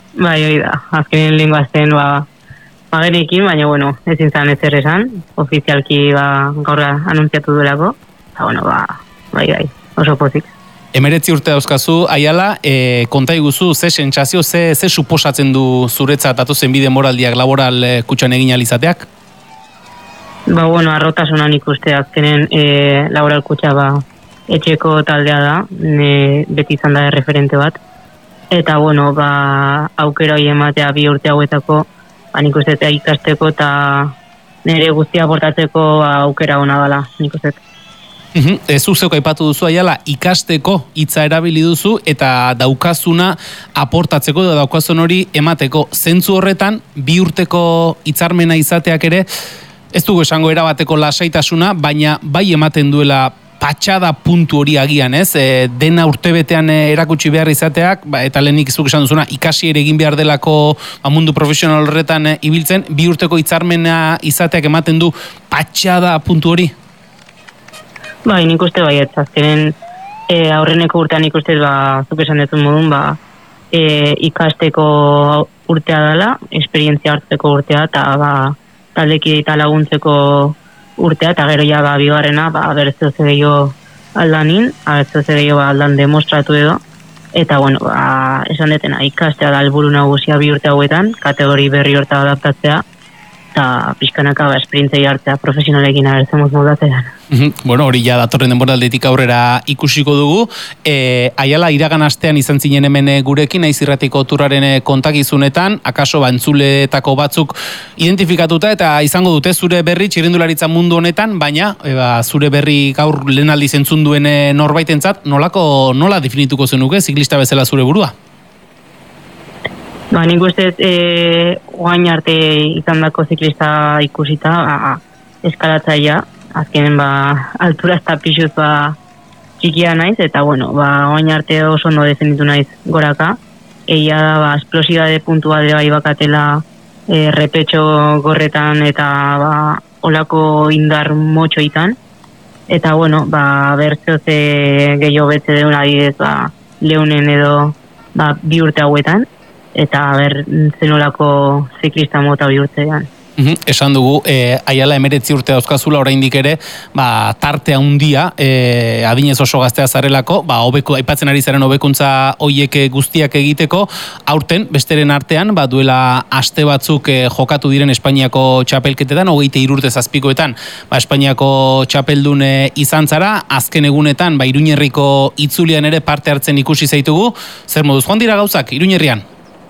Bai, hori da. Azkenean lingua zen, ba, bagenekin, baina, bueno, ezin zan ezer esan. Ofizialki, ba, gaur anuntziatu duelako. Eta, bueno, ba, bai, bai, oso pozik. Emeretzi urte dauzkazu, Aiala, e, konta iguzu, ze sentsazio, ze, ze suposatzen du zuretzat atozen bide moraldiak laboral e, kutxan egin alizateak? Ba, bueno, arrotasunan ikuste azkenen e, laboral kutxa, ba, etxeko taldea da, ne, beti izan da referente bat. Eta, bueno, ba, aukera hori ematea bi urte hauetako, ba, nik uste ikasteko eta nire guztia aportatzeko ba, aukera ona dela, nik uste. Uhum, ez zuzeko aipatu duzu, Aiala, ikasteko hitza erabili duzu eta daukazuna aportatzeko edo daukazun hori emateko. Zentzu horretan, bi urteko hitzarmena izateak ere, ez dugu esango erabateko lasaitasuna, baina bai ematen duela patxada puntu hori agian, ez? E, dena urtebetean erakutsi behar izateak, ba, eta lehenik zuk esan duzuna, ikasi ere egin behar delako ba, mundu profesional horretan e, ibiltzen, bi urteko hitzarmena izateak ematen du patxada puntu hori? Bai, nik uste bai, ez azkenen e, aurreneko urtean nik uste, ba, zuk esan dezun modun, ba, e, ikasteko urtea dela, esperientzia hartzeko urtea, eta ba, taldeki eta laguntzeko urtea, eta gero ja, ba, bigarrena, ba, bertzeo zer gehiago aldanin, bertzeo zer gehiago aldan demostratu edo, eta, bueno, ba, esan detena, ikastea da helburu nagusia bi urte hauetan, kategori berri horta adaptatzea, eta pixkanaka ba, esperientzia hartzea profesionalekin agertzen moldatzen. Bueno, hori ja datorren denboraldetik aurrera ikusiko dugu. E, Aiala, iragan astean izan zinen hemen gurekin, Naiz Irratiko turraren kontakizunetan, akaso ba, entzuleetako batzuk identifikatuta eta izango dute zure berri txirrindularitza mundu honetan, baina e, ba, zure berri gaur lehen aldiz entzun duen norbaitentzat, nolako, nola definituko zenuke ziklista bezala zure burua? Ba, nik uste e, oain arte izan dako ziklista ikusita, ba, eskalatzaia, azkenen ba, altura eta pixuz ba, txikia naiz, eta bueno, ba, oain arte oso ondo defenditu naiz goraka. Egia da, ba, esplosibade puntua de bai bakatela e, repetxo gorretan eta ba, olako indar motxoitan. Eta bueno, ba, bertzoze gehiago betze deun adidez, ba, leunen edo ba, bi urte hauetan. Eta ber zenolako ziklista mota bihurtzean. Uhum, esan dugu, e, Aiala emeretzi urte dauzkazula oraindik ere, ba, tartea handia, e, adinez oso gaztea zarelako, ba, obeko, aipatzen ari zaren hobekuntza hoiek guztiak egiteko, aurten, besteren artean, ba, duela aste batzuk e, jokatu diren Espainiako txapelketetan, hogeite hiru urte zazpikoetan, ba, Espainiako txapeldun izan zara, azken egunetan, ba, Iruñerriko itzulian ere parte hartzen ikusi zaitugu, zer moduz, joan dira gauzak, Iruñerrian?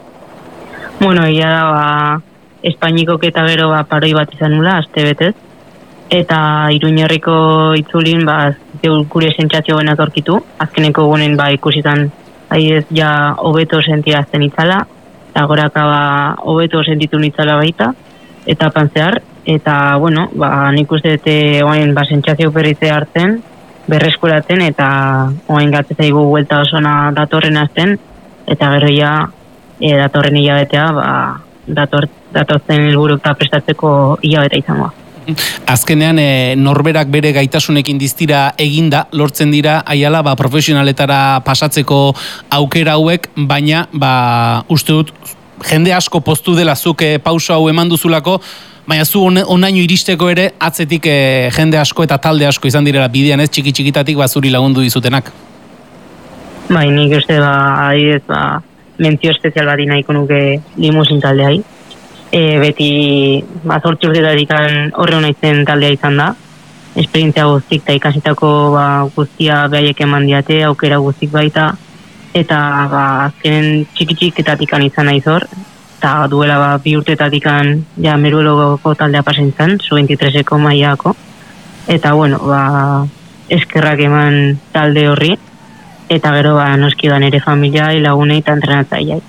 Bueno, ia da, ba, Espainikok eta gero ba, paroi bat izan nula, aste betez. Eta Iruñerriko itzulin, ba, gure sentsazio benak aurkitu. Azkeneko gunen, ba, ikusitan, ez ja, hobeto sentiazten itzala. Eta goraka, ba, hobeto sentitu nitzala baita. Eta pantzear. Eta, bueno, ba, nik uste dute oain, ba, sentsazio berrize hartzen, berreskuratzen, eta oain gatzezaigu huelta osona datorren azten. Eta gero ja, e, datorren hilabetea, ba, dator, datortzen helburu eta prestatzeko hilabeta izango. Azkenean e, norberak bere gaitasunekin diztira eginda, lortzen dira Aiala ba, profesionaletara pasatzeko aukera hauek, baina ba, uste dut jende asko poztu dela zuk e, pauso hau eman duzulako, baina zu on, onaino iristeko ere atzetik e, jende asko eta talde asko izan direla bidean, ez txiki txikitatik ba, zuri lagundu dizutenak. Bai, nik uste ba, adidez, ba, mentzio espezial bat nahiko nuke limusin taldeai. E, beti ba, zortzi urtetatik horre hona izen taldea izan da. Esperientzia guztik eta ikasitako ba, guztia behaiek eman diate, aukera guztik baita. Eta ba, azkenen txiki-txiketatik izan nahi zor. Eta duela ba, bi urtetatik ja meruelogoko taldea pasentzan, zu veintitrezeko maiako. Eta bueno, ba, eskerrak eman talde horri. Eta gero ba, noski da nire familia, lagunei eta entrenatzaileai.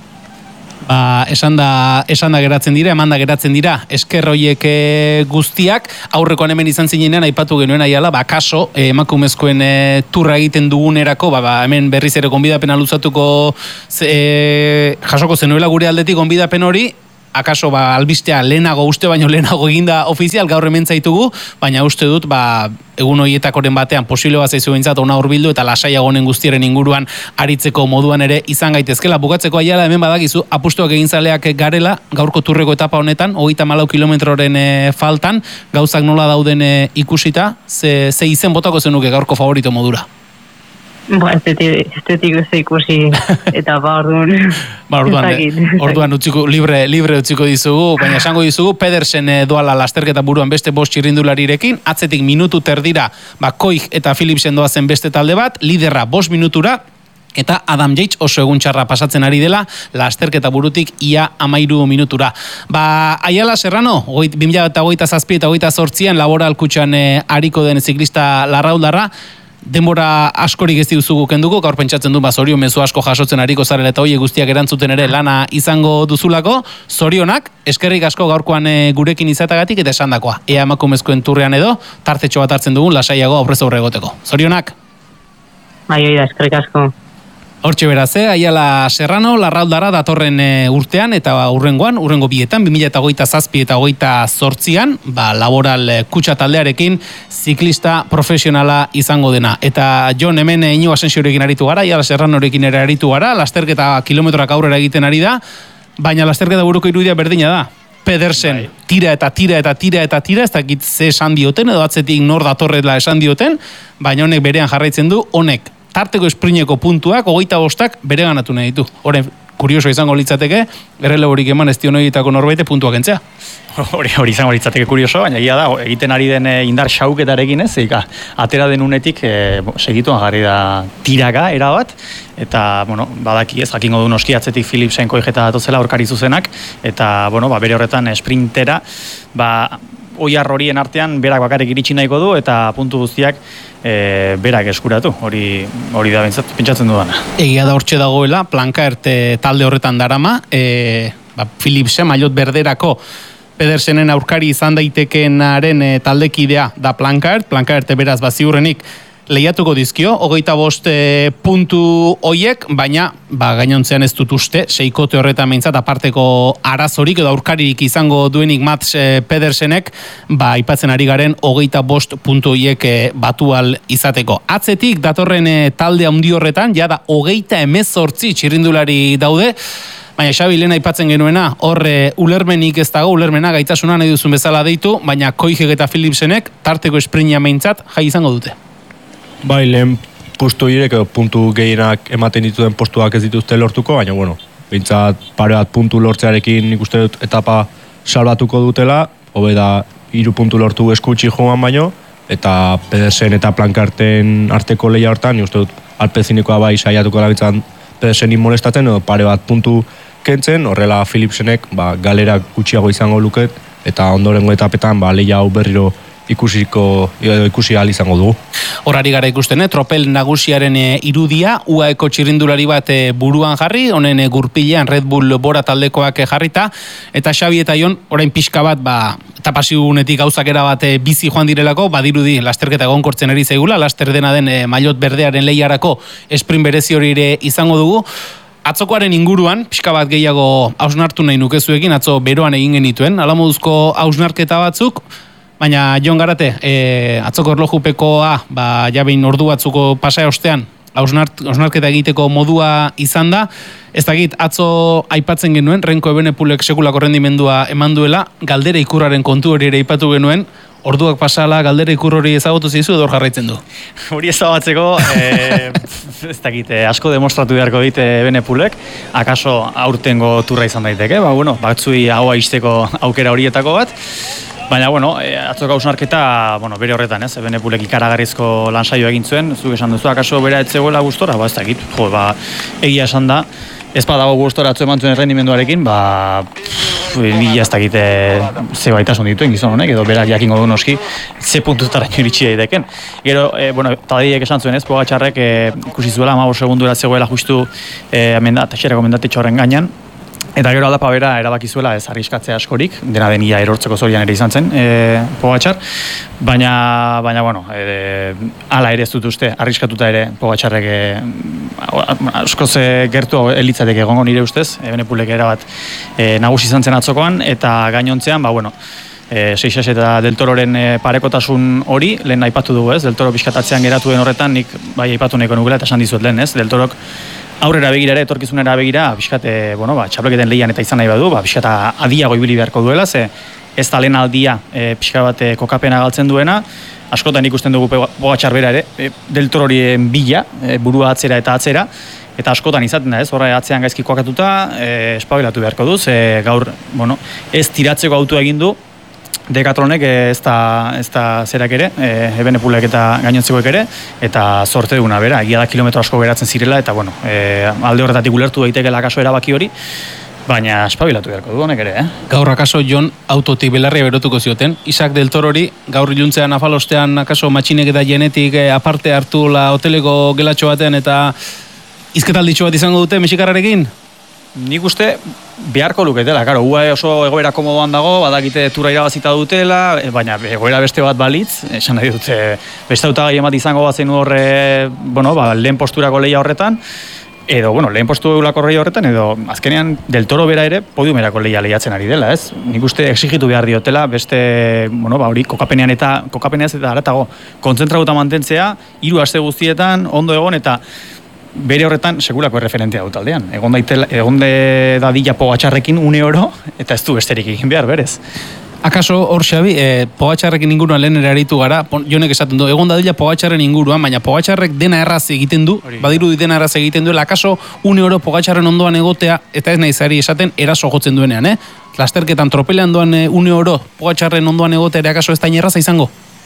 Ba, esan da, esan da geratzen dira, eman da geratzen dira, esker hoiek guztiak, aurrekoan hemen izan zinenean, aipatu genuen Aiala, ba, kaso, emakumezkoen e, turra egiten dugunerako, ba, ba, hemen berriz ere gonbidapena luzatuko, e, jasoko zenuela gure aldetik gonbidapen hori, akaso ba, albistea lehenago, uste baino lehenago eginda ofizial, gaur hemen zaitugu, baina uste dut, ba, egun horietakoren batean posible bat zaizu behintzat ona hurbildu eta lasaiago honen guztiaren inguruan aritzeko moduan ere izan gaitezkela. Bukatzeko Aiala hemen badakizu, apustuak egin zaleak garela, gaurko turreko etapa honetan, hogeita hamalau kilometroren e, faltan, gauzak nola dauden e, ikusita, ze, ze izen botako zenuke gaurko favorito modura? Ba, estetik ez ikusi eta ba, orduan. Ba, orduan, orduan utziko, libre, libre utziko dizugu, baina esango dizugu, Pedersen e, doala lasterketa buruan beste bost txirrindularirekin, atzetik minutu terdira, ba, Koig eta Philipsen doazen beste talde bat, liderra bost minutura, eta Adam Yates oso egun txarra pasatzen ari dela, lasterketa burutik ia amairu minutura. Ba, Aiala Serrano, bi mila hogeita zazpi eta hogeita zortzian laboral kutxan e, ariko den ziklista larrauldarra, denbora askorik ez dizugu kenduko, gaur pentsatzen du, ba, zorion mezu asko jasotzen ariko zarela eta hoi guztiak erantzuten ere lana izango duzulako, zorionak, eskerrik asko gaurkoan e, gurekin izatagatik eta esandakoa. Ea emakumezkoen turrean edo, tartetxo bat hartzen dugun, lasaiago aurrez aurre egoteko. Zorionak! Bai, oida, eskerrik asko. Hortxe beraz, eh? Aiala Serrano, larraudara datorren e, urtean eta urrengoan, urrengo bietan, bi mila hogeita zazpi eta hogeita zortzian, ba, laboral e, kutxa taldearekin ziklista profesionala izango dena. Eta Jon, hemen e, Iñigo Asensiorekin aritu gara, Aiala Serranorekin ere aritu gara, lasterketa kilometroak aurrera egiten ari da, baina lasterketa buruko irudia berdina da. Pedersen tira eta tira eta tira eta tira, ez dakit ze esan dioten, edo atzetik nor datorrela esan dioten, baina honek berean jarraitzen du, honek tarteko esprineko puntuak, hogeita bostak bere ganatu nahi ditu. Horren, kurioso izango litzateke, erreleborik eman ez dion horietako norbaite puntuak entzea. Hori hori izango litzateke kurioso, baina egia da, egiten ari den indar xauketarekin ez, eka, atera den unetik e, segituan jarri da tiraga erabat, eta, bueno, badaki ez, jakingo du noski atzetik Philipsen Koigeta datozela aurkari zuzenak, eta, bueno, ba, bere horretan sprintera, ba, oiar horien artean berak bakarrik iritsi nahiko du eta puntu guztiak e, berak eskuratu, hori hori da bentsat, pentsatzen dudana. Egia da hortxe dagoela, Plancart talde horretan darama, e, ba, Philipsen maillot berderako Pedersenen aurkari izan daitekenaren e, taldekidea da Plancart, Plancart beraz baziurrenik lehiatuko dizkio, hogeita bost e, puntu hoiek, baina ba, gainontzean ez dut uste, seikote horretan behintzat aparteko arazorik edo aurkaririk izango duenik Mats e, Pedersenek, ba, aipatzen ari garen hogeita bost puntu hoiek e, batual izateko. Atzetik datorren e, talde handi horretan, ja da hogeita emezortzi txirrindulari daude, baina Xabi lehen aipatzen genuena, hor e, ulermenik ez dago, ulermena gaitasuna nahi duzun bezala deitu, baina Koigek eta Philipsenek tarteko esprinia behintzat jai izango dute. Bai, lehen postu hirek edo puntu gehienak ematen dituen postuak ez dituzte lortuko, baina, bueno, behintzat pare bat puntu lortzearekin nik uste dut etapa salbatuko dutela, hobe da hiru puntu lortu eskutsi joan baino, eta Pedersen eta Plancarten arteko lehia hortan, nik uste dut alpezinekoa bai saiatuko da bintzat Pedersenin molestatzen, edo pare bat puntu kentzen, horrela Philipsenek ba, galera gutxiago izango luket, eta ondorengo etapetan ba, lehia hau berriro ikusiko edo ikusi ahal izango dugu. Horari gara ikusten, eh? Tropel nagusiaren e, irudia, U A Eko txirrindulari bat e, buruan jarri, honen e, gurpilean Red Bull Bora taldekoak e, jarrita, eta Xabi eta Jon, orain pixka bat, ba, tapasiunetik gauzak era bat e, bizi joan direlako, badirudi lasterketa egonkortzen ari zaigula, laster dena den e, maillot berdearen lehiarako sprint berezi hori ere izango dugu. Atzokoaren inguruan, pixka bat gehiago hausnartu nahi nukezuekin, atzo beroan egin genituen, alamoduzko hausnarketa batzuk, baina Jon Garate, e, atzoko erlojupekoa, ba, jabein ordu batzuko pasai ostean, hausnart, hausnarketa egiteko modua izan da, ez dakit, atzo aipatzen genuen, Renko Ebenepulek sekulako rendimendua eman duela, galdera ikurraren kontu hori ere aipatu genuen, orduak pasala galdera ikur hori ezagutu zizu edo hor jarraitzen du? Hori ezabatzeko, e, ez dakit, asko demostratu beharko dit Ebenepulek, akaso aurtengo turra izan daiteke, ba, bueno, batzui haua izteko aukera horietako bat, baina, bueno, atzoko hausnarketa, bueno, bere horretan, ez, Ebenepulek ikaragarrizko lansaio egin zuen, zuk esan duzu, akaso bera etzegoela gustora, ba, ez dakit, jo, ba, egia esan da, ez badago gustora atzo eman zuen errendimenduarekin, ba, bila ez dakit ze baitasun dituen gizon honek, edo berak jakingo du noski, ze puntutara iritsi daiteken. Gero, e, bueno, taldiek esan zuen ez, Pogačarrek e, ikusi zuela, hamabost segundura zegoela justu e, amendat, xerako mendatetxo horren gainean, Eta gero aldapa bera erabaki zuela ez arriskatzea askorik, dena denia erortzeko zorian ere izan zen, e, Pogačar, baina, baina, bueno, e, ala ere ez dut uste, arriskatuta ere Pogačarrek e, askoz gertu elitzateke egongo nire ustez, Ebenepulek erabat e, nagusi izan zen atzokoan, eta gainontzean, ba, bueno, e, Seixas eta Del Tororen e, parekotasun hori, lehen aipatu dugu ez, Del Toro pixkatatzean geratu den horretan, nik bai aipatu nahiko nukela eta esan dizuet lehen ez, Del Torok aurrera begira ere, etorkizunera begira, pixkat, e, bueno, ba, txapleketen lehian eta izan nahi badu, ba, pixkat adiago ibili beharko duela, ze ez da lehen aldia e, pixka bat e, kokapena galtzen duena, askotan ikusten dugu Pogačar bera ere, e, Del Tororien bila, e, burua atzera eta atzera, eta askotan izaten da ez, horra atzean gaizki kokatuta, e, espabilatu beharko duz, e, gaur, bueno, ez tiratzeko autua egin du, Decatronek ez da, ez da zerak ere, e, Ebenepulek eta gainontzekoek ere, eta zorte duguna bera, egia da kilometro asko geratzen zirela, eta bueno, e, alde horretatik ulertu daitekeela kaso erabaki hori, baina espabilatu beharko du honek ere, eh? Gaur akaso Jon autotik belarria berotuko zioten, Isaac Del Torori, gaur iluntzean afalostean akaso matxinek eta genetik e, aparte hartu la hoteleko gelatxo batean eta izketalditxo bat izango dute Mexikararekin? Nik uste beharko luketela, karo, U A E oso egoera komodoan dago, badakite tura irabazita dutela, baina egoera beste bat balitz, esan nahi dute, beste hautagai emat izango bat zen horre, bueno, ba, lehen posturako lehia horretan, edo, bueno, lehen postu egulako lehia horretan, edo, azkenean, Del Toro bera ere, podiumerako lehia lehiatzen ari dela, ez? Nik uste exigitu behar diotela, beste, bueno, ba, hori, kokapenean eta, kokapeneaz eta haratago, kontzentrauta mantentzea, hiru aste guztietan, ondo egon, eta bere horretan sekulako erreferentea dut aldean. Egon daitela, egon dadila Pogačarrekin une oro, eta ez du besterik egin behar, berez. Akaso, hor Xabi, e, Pogačarrekin inguruan lehen eraritu gara, Jonek esaten du, egon dadila Pogačarren inguruan, baina Pogačarrek dena erraz egiten du, badirudi dena erraz egiten duela, akaso une oro Pogačarren ondoan egotea, eta ez nahi zari esaten, eraso jotzen duenean, eh? Lasterketan tropelean doan une oro Pogačarren ondoan egotea, akaso ez da erraza izango?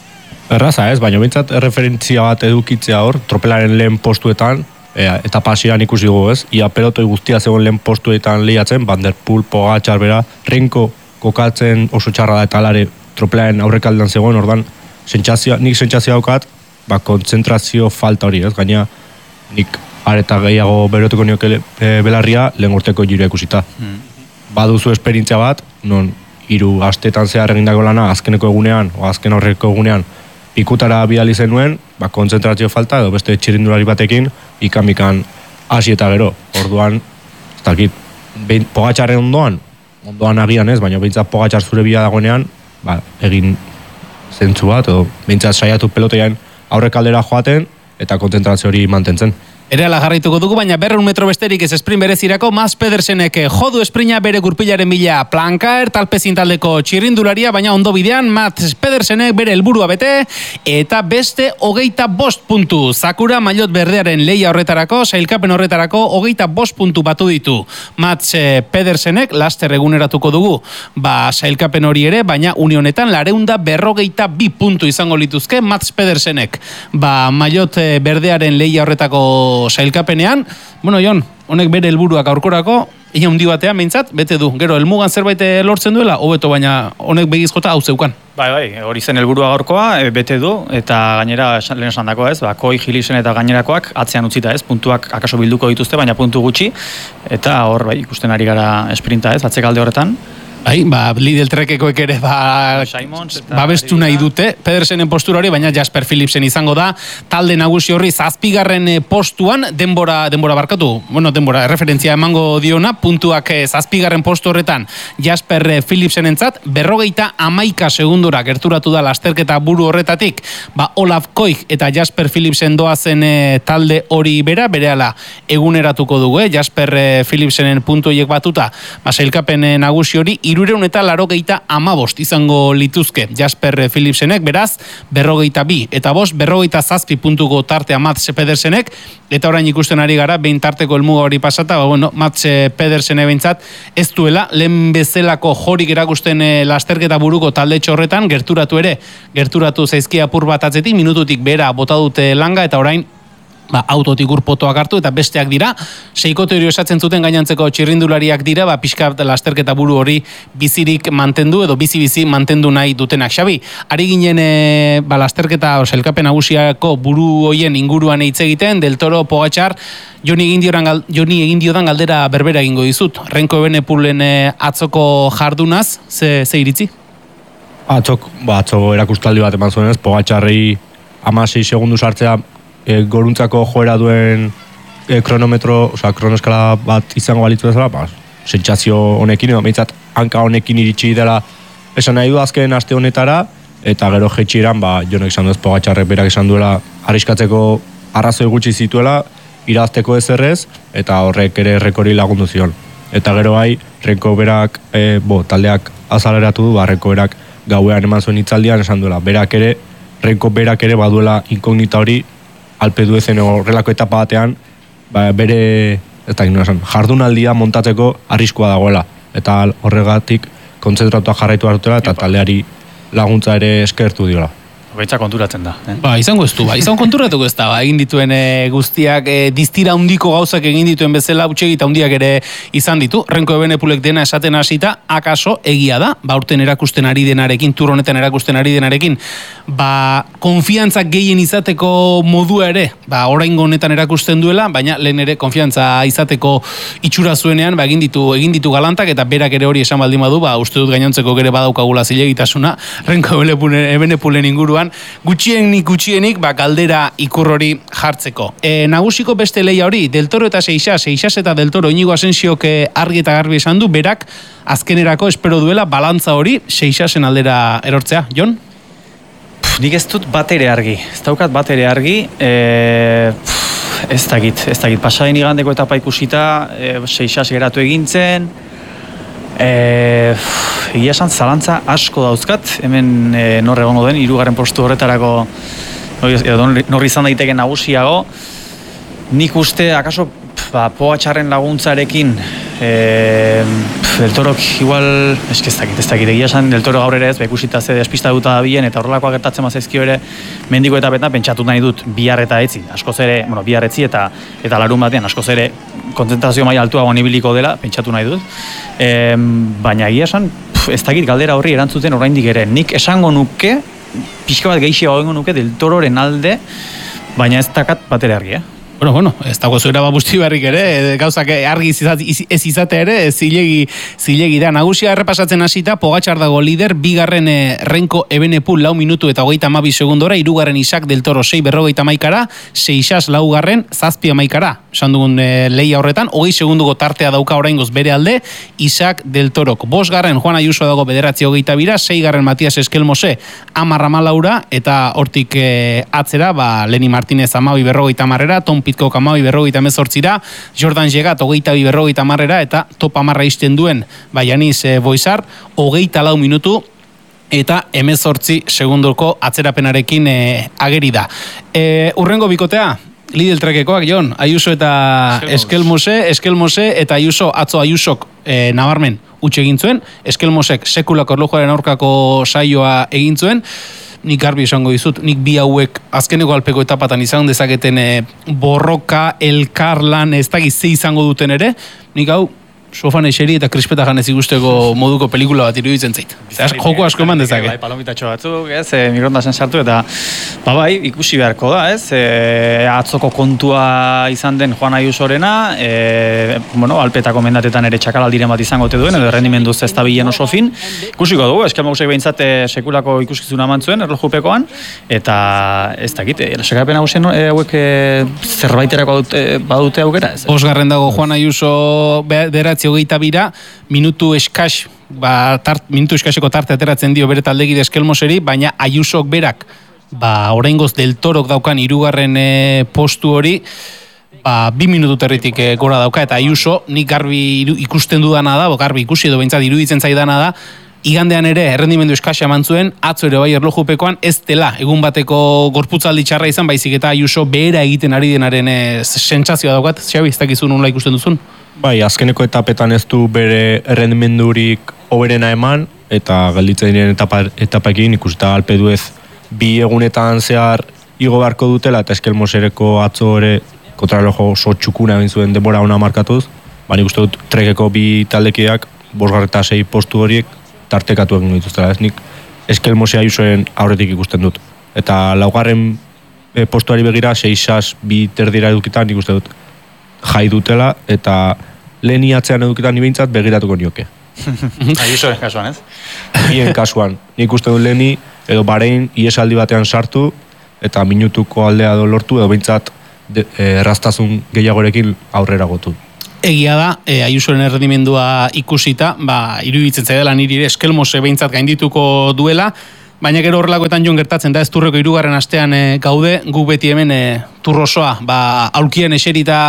Erraza ez, baina bintzat erreferentzia bat edukitzea hor, tropelaren lehen postuetan, eta pasiran ikusi dugu ez, ia pelotoi guztia zegoen lehen postuetan lehiatzen, Van der Poel, Pogačar bera, Renko kokatzen oso txarra da eta alare tropelaren aurrekaldean zegoen, ordan, sentsazioa, nik sentsazioa daukat, ba, kontzentrazio falta hori ez, gaina nik areta gehiago berotuko nioke e, belarria lehen urteko giroa ikusita. Mm. Baduzu esperientzia bat, non hiru astetan zehar egindako lana azkeneko egunean, o azken aurreko egunean, ikutara bidali zenuen, ba, kontzentrazio falta, edo beste txirindulari batekin, ikamikan hasi eta gero. Orduan, ez dakit, Pogačarren ondoan, ondoan agian ez, baina behintzat Pogačar zure bila dagoenean, ba, egin zentzu bat, edo behintzat saiatu pelotean aurrekaldera joaten, eta kontzentrazio hori mantentzen. Ereala jarraituko dugu, baina berreun metro besterik ez sprint berezirako, Mats Pedersenek jodu esprinta bere gurpilaren bila Plankaer, talpezin taldeko txirrindularia, baina ondo bidean, Mats Pedersenek bere helburua bete, eta beste hogeita bost puntu. Sakura maillot berdearen lehia horretarako, sailkapen horretarako, hogeita bost puntu batu ditu. Mats Pedersenek, laster eguneratuko dugu, ba, sailkapen hori ere, baina unionetan, lareunda berrogeita bi puntu izango lituzke, Mats Pedersenek, ba, maillot berdearen lehia horretako sailkapenean, bueno, Jon, honek bere helburuak aurkorako, ia handi batean behintzat, bete du. Gero, helmugan zerbait lortzen duela, hobeto, baina honek begiz jota hau zeukan. Bai, bai, hori zen helburua gaurkoa, bete du, eta gainera lehen esan dako ez, ba, Koi, Gilisen eta gainerakoak atzean utzita ez, puntuak akaso bilduko dituzte, baina puntu gutxi, eta hor, bai, ikusten ari gara esprinta ez, atzekalde horretan. Bai, ba, Lidl Trekekoek ere ba, babestu nahi dute Pedersenen postura hori, baina Jasper Philipsen izango da talde nagusi horri zazpigarren postuan, denbora denbora barkatu, bueno, denbora referentzia emango diona, puntuak zazpigarren postu horretan Jasper Philipsenentzat berrogeita hamaika segundora gerturatu da lasterketa buru horretatik, ba, Olaf Koik eta Jasper Philipsen doazen e, talde hori bera, berehala eguneratuko dugu, eh? Jasper Philipsenen puntu horiek batuta, ba, sailkapen nagusi hori irureun eta larogeita amabost izango lituzke Jasper Philipsenek, beraz, berrogeita bi eta bost, berrogeita zazpi puntuko tartea Mats Pedersenek, eta orain ikusten ari gara, behin tarteko helmuga hori pasata, ba, bueno, Mats Pedersene behintzat ez duela, lehen bezalako jorik erakusten e, lasterketa buruko talde horretan, gerturatu ere, gerturatu zaizkia apur bat atzetik, minututik bera bota dute langa, eta orain ba, autotik urpotoak hartu, eta besteak dira, seikote hori osatzen zuten gainantzeko txirrindulariak dira, ba, pixka lasterketa buru hori bizirik mantendu, edo bizi-bizi mantendu nahi dutenak. Xabi, ari ginen e, ba, lasterketa, o, sailkapen nagusiako buru hoien inguruan hitz egiten, Del Toro, Pogačar, Joni egin diodan, Joni egin diodan galdera berbera egingo dizut. Renko Evenepoelen e, atzoko jardunaz, ze, ze iritzi? Atzok, ba, atzo erakustaldi bat eman zuen ez, Pogačarri hamasei segundu sartzea e, goruntzako joera duen e, kronometro, oza, kronoskala bat izango balitzu bezala, ba, sentsazio honekin, edo behintzat hanka honekin iritsi dela esan nahi du azken aste honetara, eta gero jetxiran, ba, jonek esan duz Pogačarrek berak esan duela arriskatzeko arrazoi gutxi zituela, irazteko ezerrez, eta horrek ere rekori lagundu zion. Eta gero bai, Renko berak, e, bo, taldeak azaleratu du, ba, Renko berak gauean eman zuen hitzaldian esan duela, berak ere, Renko berak ere baduela inkognita hori, Alpe d'Huezen horrelako etapa batean, ba, bere, ez da esan, jardunaldia montatzeko arriskua dagoela. Eta horregatik kontzentratua jarraitu hartutela eta taldeari laguntza ere eskertu diola. Baitza konturatzen da. Eh? Ba, izango ez du, ba, izango konturatuko ez da, ba, egin dituen e, guztiak, e, diztira handiko gauzak egin dituen bezala, utxegita handiak ere izan ditu. Renko Evenepolek dena esaten hasita, akaso egia da, ba, urten erakusten ari denarekin, tur honetan erakusten ari denarekin, ba, konfiantza gehien izateko modua ere, ba, oraingo honetan erakusten duela, baina lehen ere konfiantza izateko itxura zuenean, ba, egin ditu, egin ditu galantak, eta berak ere hori esan baldin badu, ba, uste dut gainontzeko ere badaukagula zilegitasuna, Renko Evenepolen inguruan, gutxienik gutxienik ba, galdera ikur hori jartzeko. E, nagusiko beste leia hori, Del Toro eta Seixas, Seixas eta Del Toro, Inigo Asensiok argi eta garbi esan du, berak azkenerako espero duela balantza hori Seixasen aldera erortzea. Jon? Pff, nik ez dut bat ere argi, ez daukat bat ere argi, e, pff, ez dakit, ez dakit, pasaden igandeko etapa ikusita, e, Seixas geratu egintzen, E, egia esan zalantza asko dauzkat, hemen e, nor egongo den, hirugarren postu horretarako nor izan daiteke nagusiago. Nik uste, akaso, ba, Pogačarren laguntzarekin, e, Del Torok igual, eski ez dakit, ez dakit, egia esan Del Toro gaur ere ez, bekusita ze despista duta da bilen, eta horrelakoa gertatzen mazezkio ere, mendiko etapetan pentsatu nahi dut bihar eta etzi, askoz ere, bueno, bihar etzi eta, eta larun batean, askoz ere, kontzentrazio maila altuago nibiliko dela, pentsatu nahi dut. E, baina egia esan, pf, ez dakit galdera horri erantzuten oraindik ere. Nik esango nuke, pixka bat gehiago egingo nuke Del Tororen alde, baina ez dakat bat ere argi, eh? Bueno, bueno, ez dago zuera babusti barrik ere, gauzak argi ez izate ere, zilegi, zilegi da. Nagusia errepasatzen hasita, Pogačar dago lider, bigarren e, Renko Evenepol lau minutu eta hogeita hamabi segundora, hirugarren Isak Del Toro sei berrogeita hamaikara, Seixas laugarren, zazpi hamaikara. Esan dugun e, lehia horretan, hogei segunduko tartea dauka oraingoz bere alde, Isak Del Torok. Bosgarren Juan Ayuso dago bederatzi hogeita bira, seigarren Matias Eskelmose, hamar hamalaura, eta hortik e, atzera, ba, Leni Martinez hamabi berrogeita hamarrera, Tom Pitcock hamabi berrogeita hemezortzira, Jordan Jegat hogeita bi berrogeita hamarrera, eta top hamarra izten duen, ba, Yanis e, Boizar, hogeita lau minutu, eta hemezortzi segundoko atzerapenarekin e, ageri da. E, urrengo bikotea, Lidl Trekekoak, Jon, Ayuso eta Eskelmose, Eskelmose eta Ayuso, atzo Ayusok e, nabarmen utxe egin zuen, Eskelmosek sekulako erlojuaren aurkako saioa egin zuen, nik garbi esango dizut, nik bi hauek azkeneko alpeko etapatan izan dezaketen e, borroka, elkarlan, ez dakiz ze izango duten ere, nik hau sofan eseri eta krispeta janez ikusteko moduko pelikula bat iruditzen zait. Joko asko eman dezake. Bai, palomitatxo batzuk, ez, e, mikrondasen sartu eta ba bai, ikusi beharko da, ez, e, atzoko kontua izan den Juan Ayusorena, e, bueno, alpetako mendatetan ere txakalaldiren bat izango te duen, edo errendimenduz ez da bilen oso fin. Ikusiko dugu, Eskelmosek behintzat sekulako ikuskizuna eman zuen, erlojupekoan, eta ez dakit, erasekapen hausen hauek e, zerbaiterako badute aukera, ez? Osgarren dago Juan Ayuso beratzi hogeita bira, minutu eskas, ba, tart, minutu eskaseko tarte ateratzen dio bere taldegide Eskelmoseri, baina Ayusok berak, ba, oraingoz Del Torok daukan hirugarren e, postu hori, ba, bi minutu territik e, gora dauka, eta Ayuso, nik garbi iru, ikusten dudana da, bo, garbi ikusi edo behintzat iruditzen zaidana da, igandean ere errendimendu eskasia eman zuen, atzo ere bai erlojupekoan ez dela egun bateko gorputzaldi txarra izan, baizik eta Ayuso behera egiten ari denaren e, sentsazioa daukat, Xabi, ez dakizu nola ikusten duzun? Bai, azkeneko etapetan ez du bere errendimendurik hoberena eman, eta gelditzen diren etapa, etapekin ikusita Alpe d'Huez bi egunetan zehar igo beharko dutela, eta Eskelmosereko atzo ere kontrarrelojo oso txukuna egin zuen denbora ona markatuz, ba nik uste dut Trekeko bi taldekideak bosgarren eta sei postu horiek tartekatu egin dituztela, ez nik Eskelmose Ayusoren aurretik ikusten dut. Eta laugarren e, postuari begira, seisaz bi terdira edukitan nik uste dut jai dutela, eta leheni atzean edukitan nibeintzat begiratuko nioke. Ayusoren kasuan, ez? Bien kasuan, nik uste dut leheni, edo Bahrein iesaldi batean sartu, eta minutuko aldea do lortu, edo behintzat de, e, erraztasun gehiagorekin aurrera gotu. Egia da, e, Ayusoren errendimendua ikusita, ba, iruditzen zaidala niri ere Eskelmose behintzat gaindituko duela, baina gero horrelakoetan joan gertatzen da, ez Turreko hirugarren astean e, gaude, gu beti hemen e, Turrosoa, ba, aulkien eserita